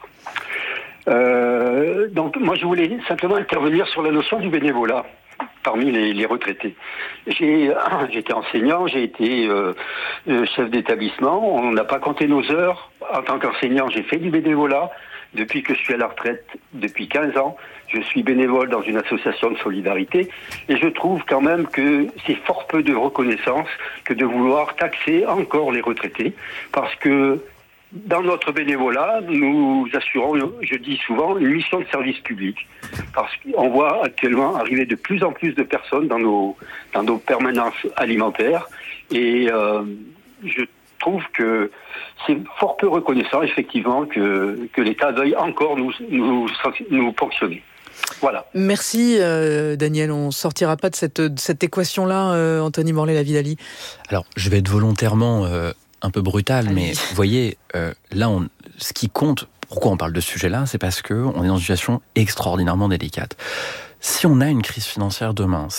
Euh, donc, moi, je voulais simplement intervenir sur la notion du bénévolat parmi les, les retraités. J'ai, j'étais enseignant, j'ai été euh, chef d'établissement. On n'a pas compté nos heures. En tant qu'enseignant, j'ai fait du bénévolat. Depuis que je suis à la retraite, depuis quinze ans, je suis bénévole dans une association de solidarité et je trouve quand même que c'est fort peu de reconnaissance que de vouloir taxer encore les retraités parce que dans notre bénévolat, nous assurons, je dis souvent, une mission de service public parce qu'on voit actuellement arriver de plus en plus de personnes dans nos, dans nos permanences alimentaires et euh, je Je trouve que c'est fort peu reconnaissant, effectivement, que, que l'État veuille encore nous, nous, nous ponctionner. Voilà. Merci, euh, Daniel. On ne sortira pas de cette, de cette équation-là, euh, Anthony Morlet-Lavidali. Alors, je vais être volontairement euh, un peu brutal, Allez. mais vous voyez, euh, là, on, ce qui compte, pourquoi on parle de ce sujet-là, c'est parce qu'on est dans une situation extraordinairement délicate. Si on a une crise financière demain,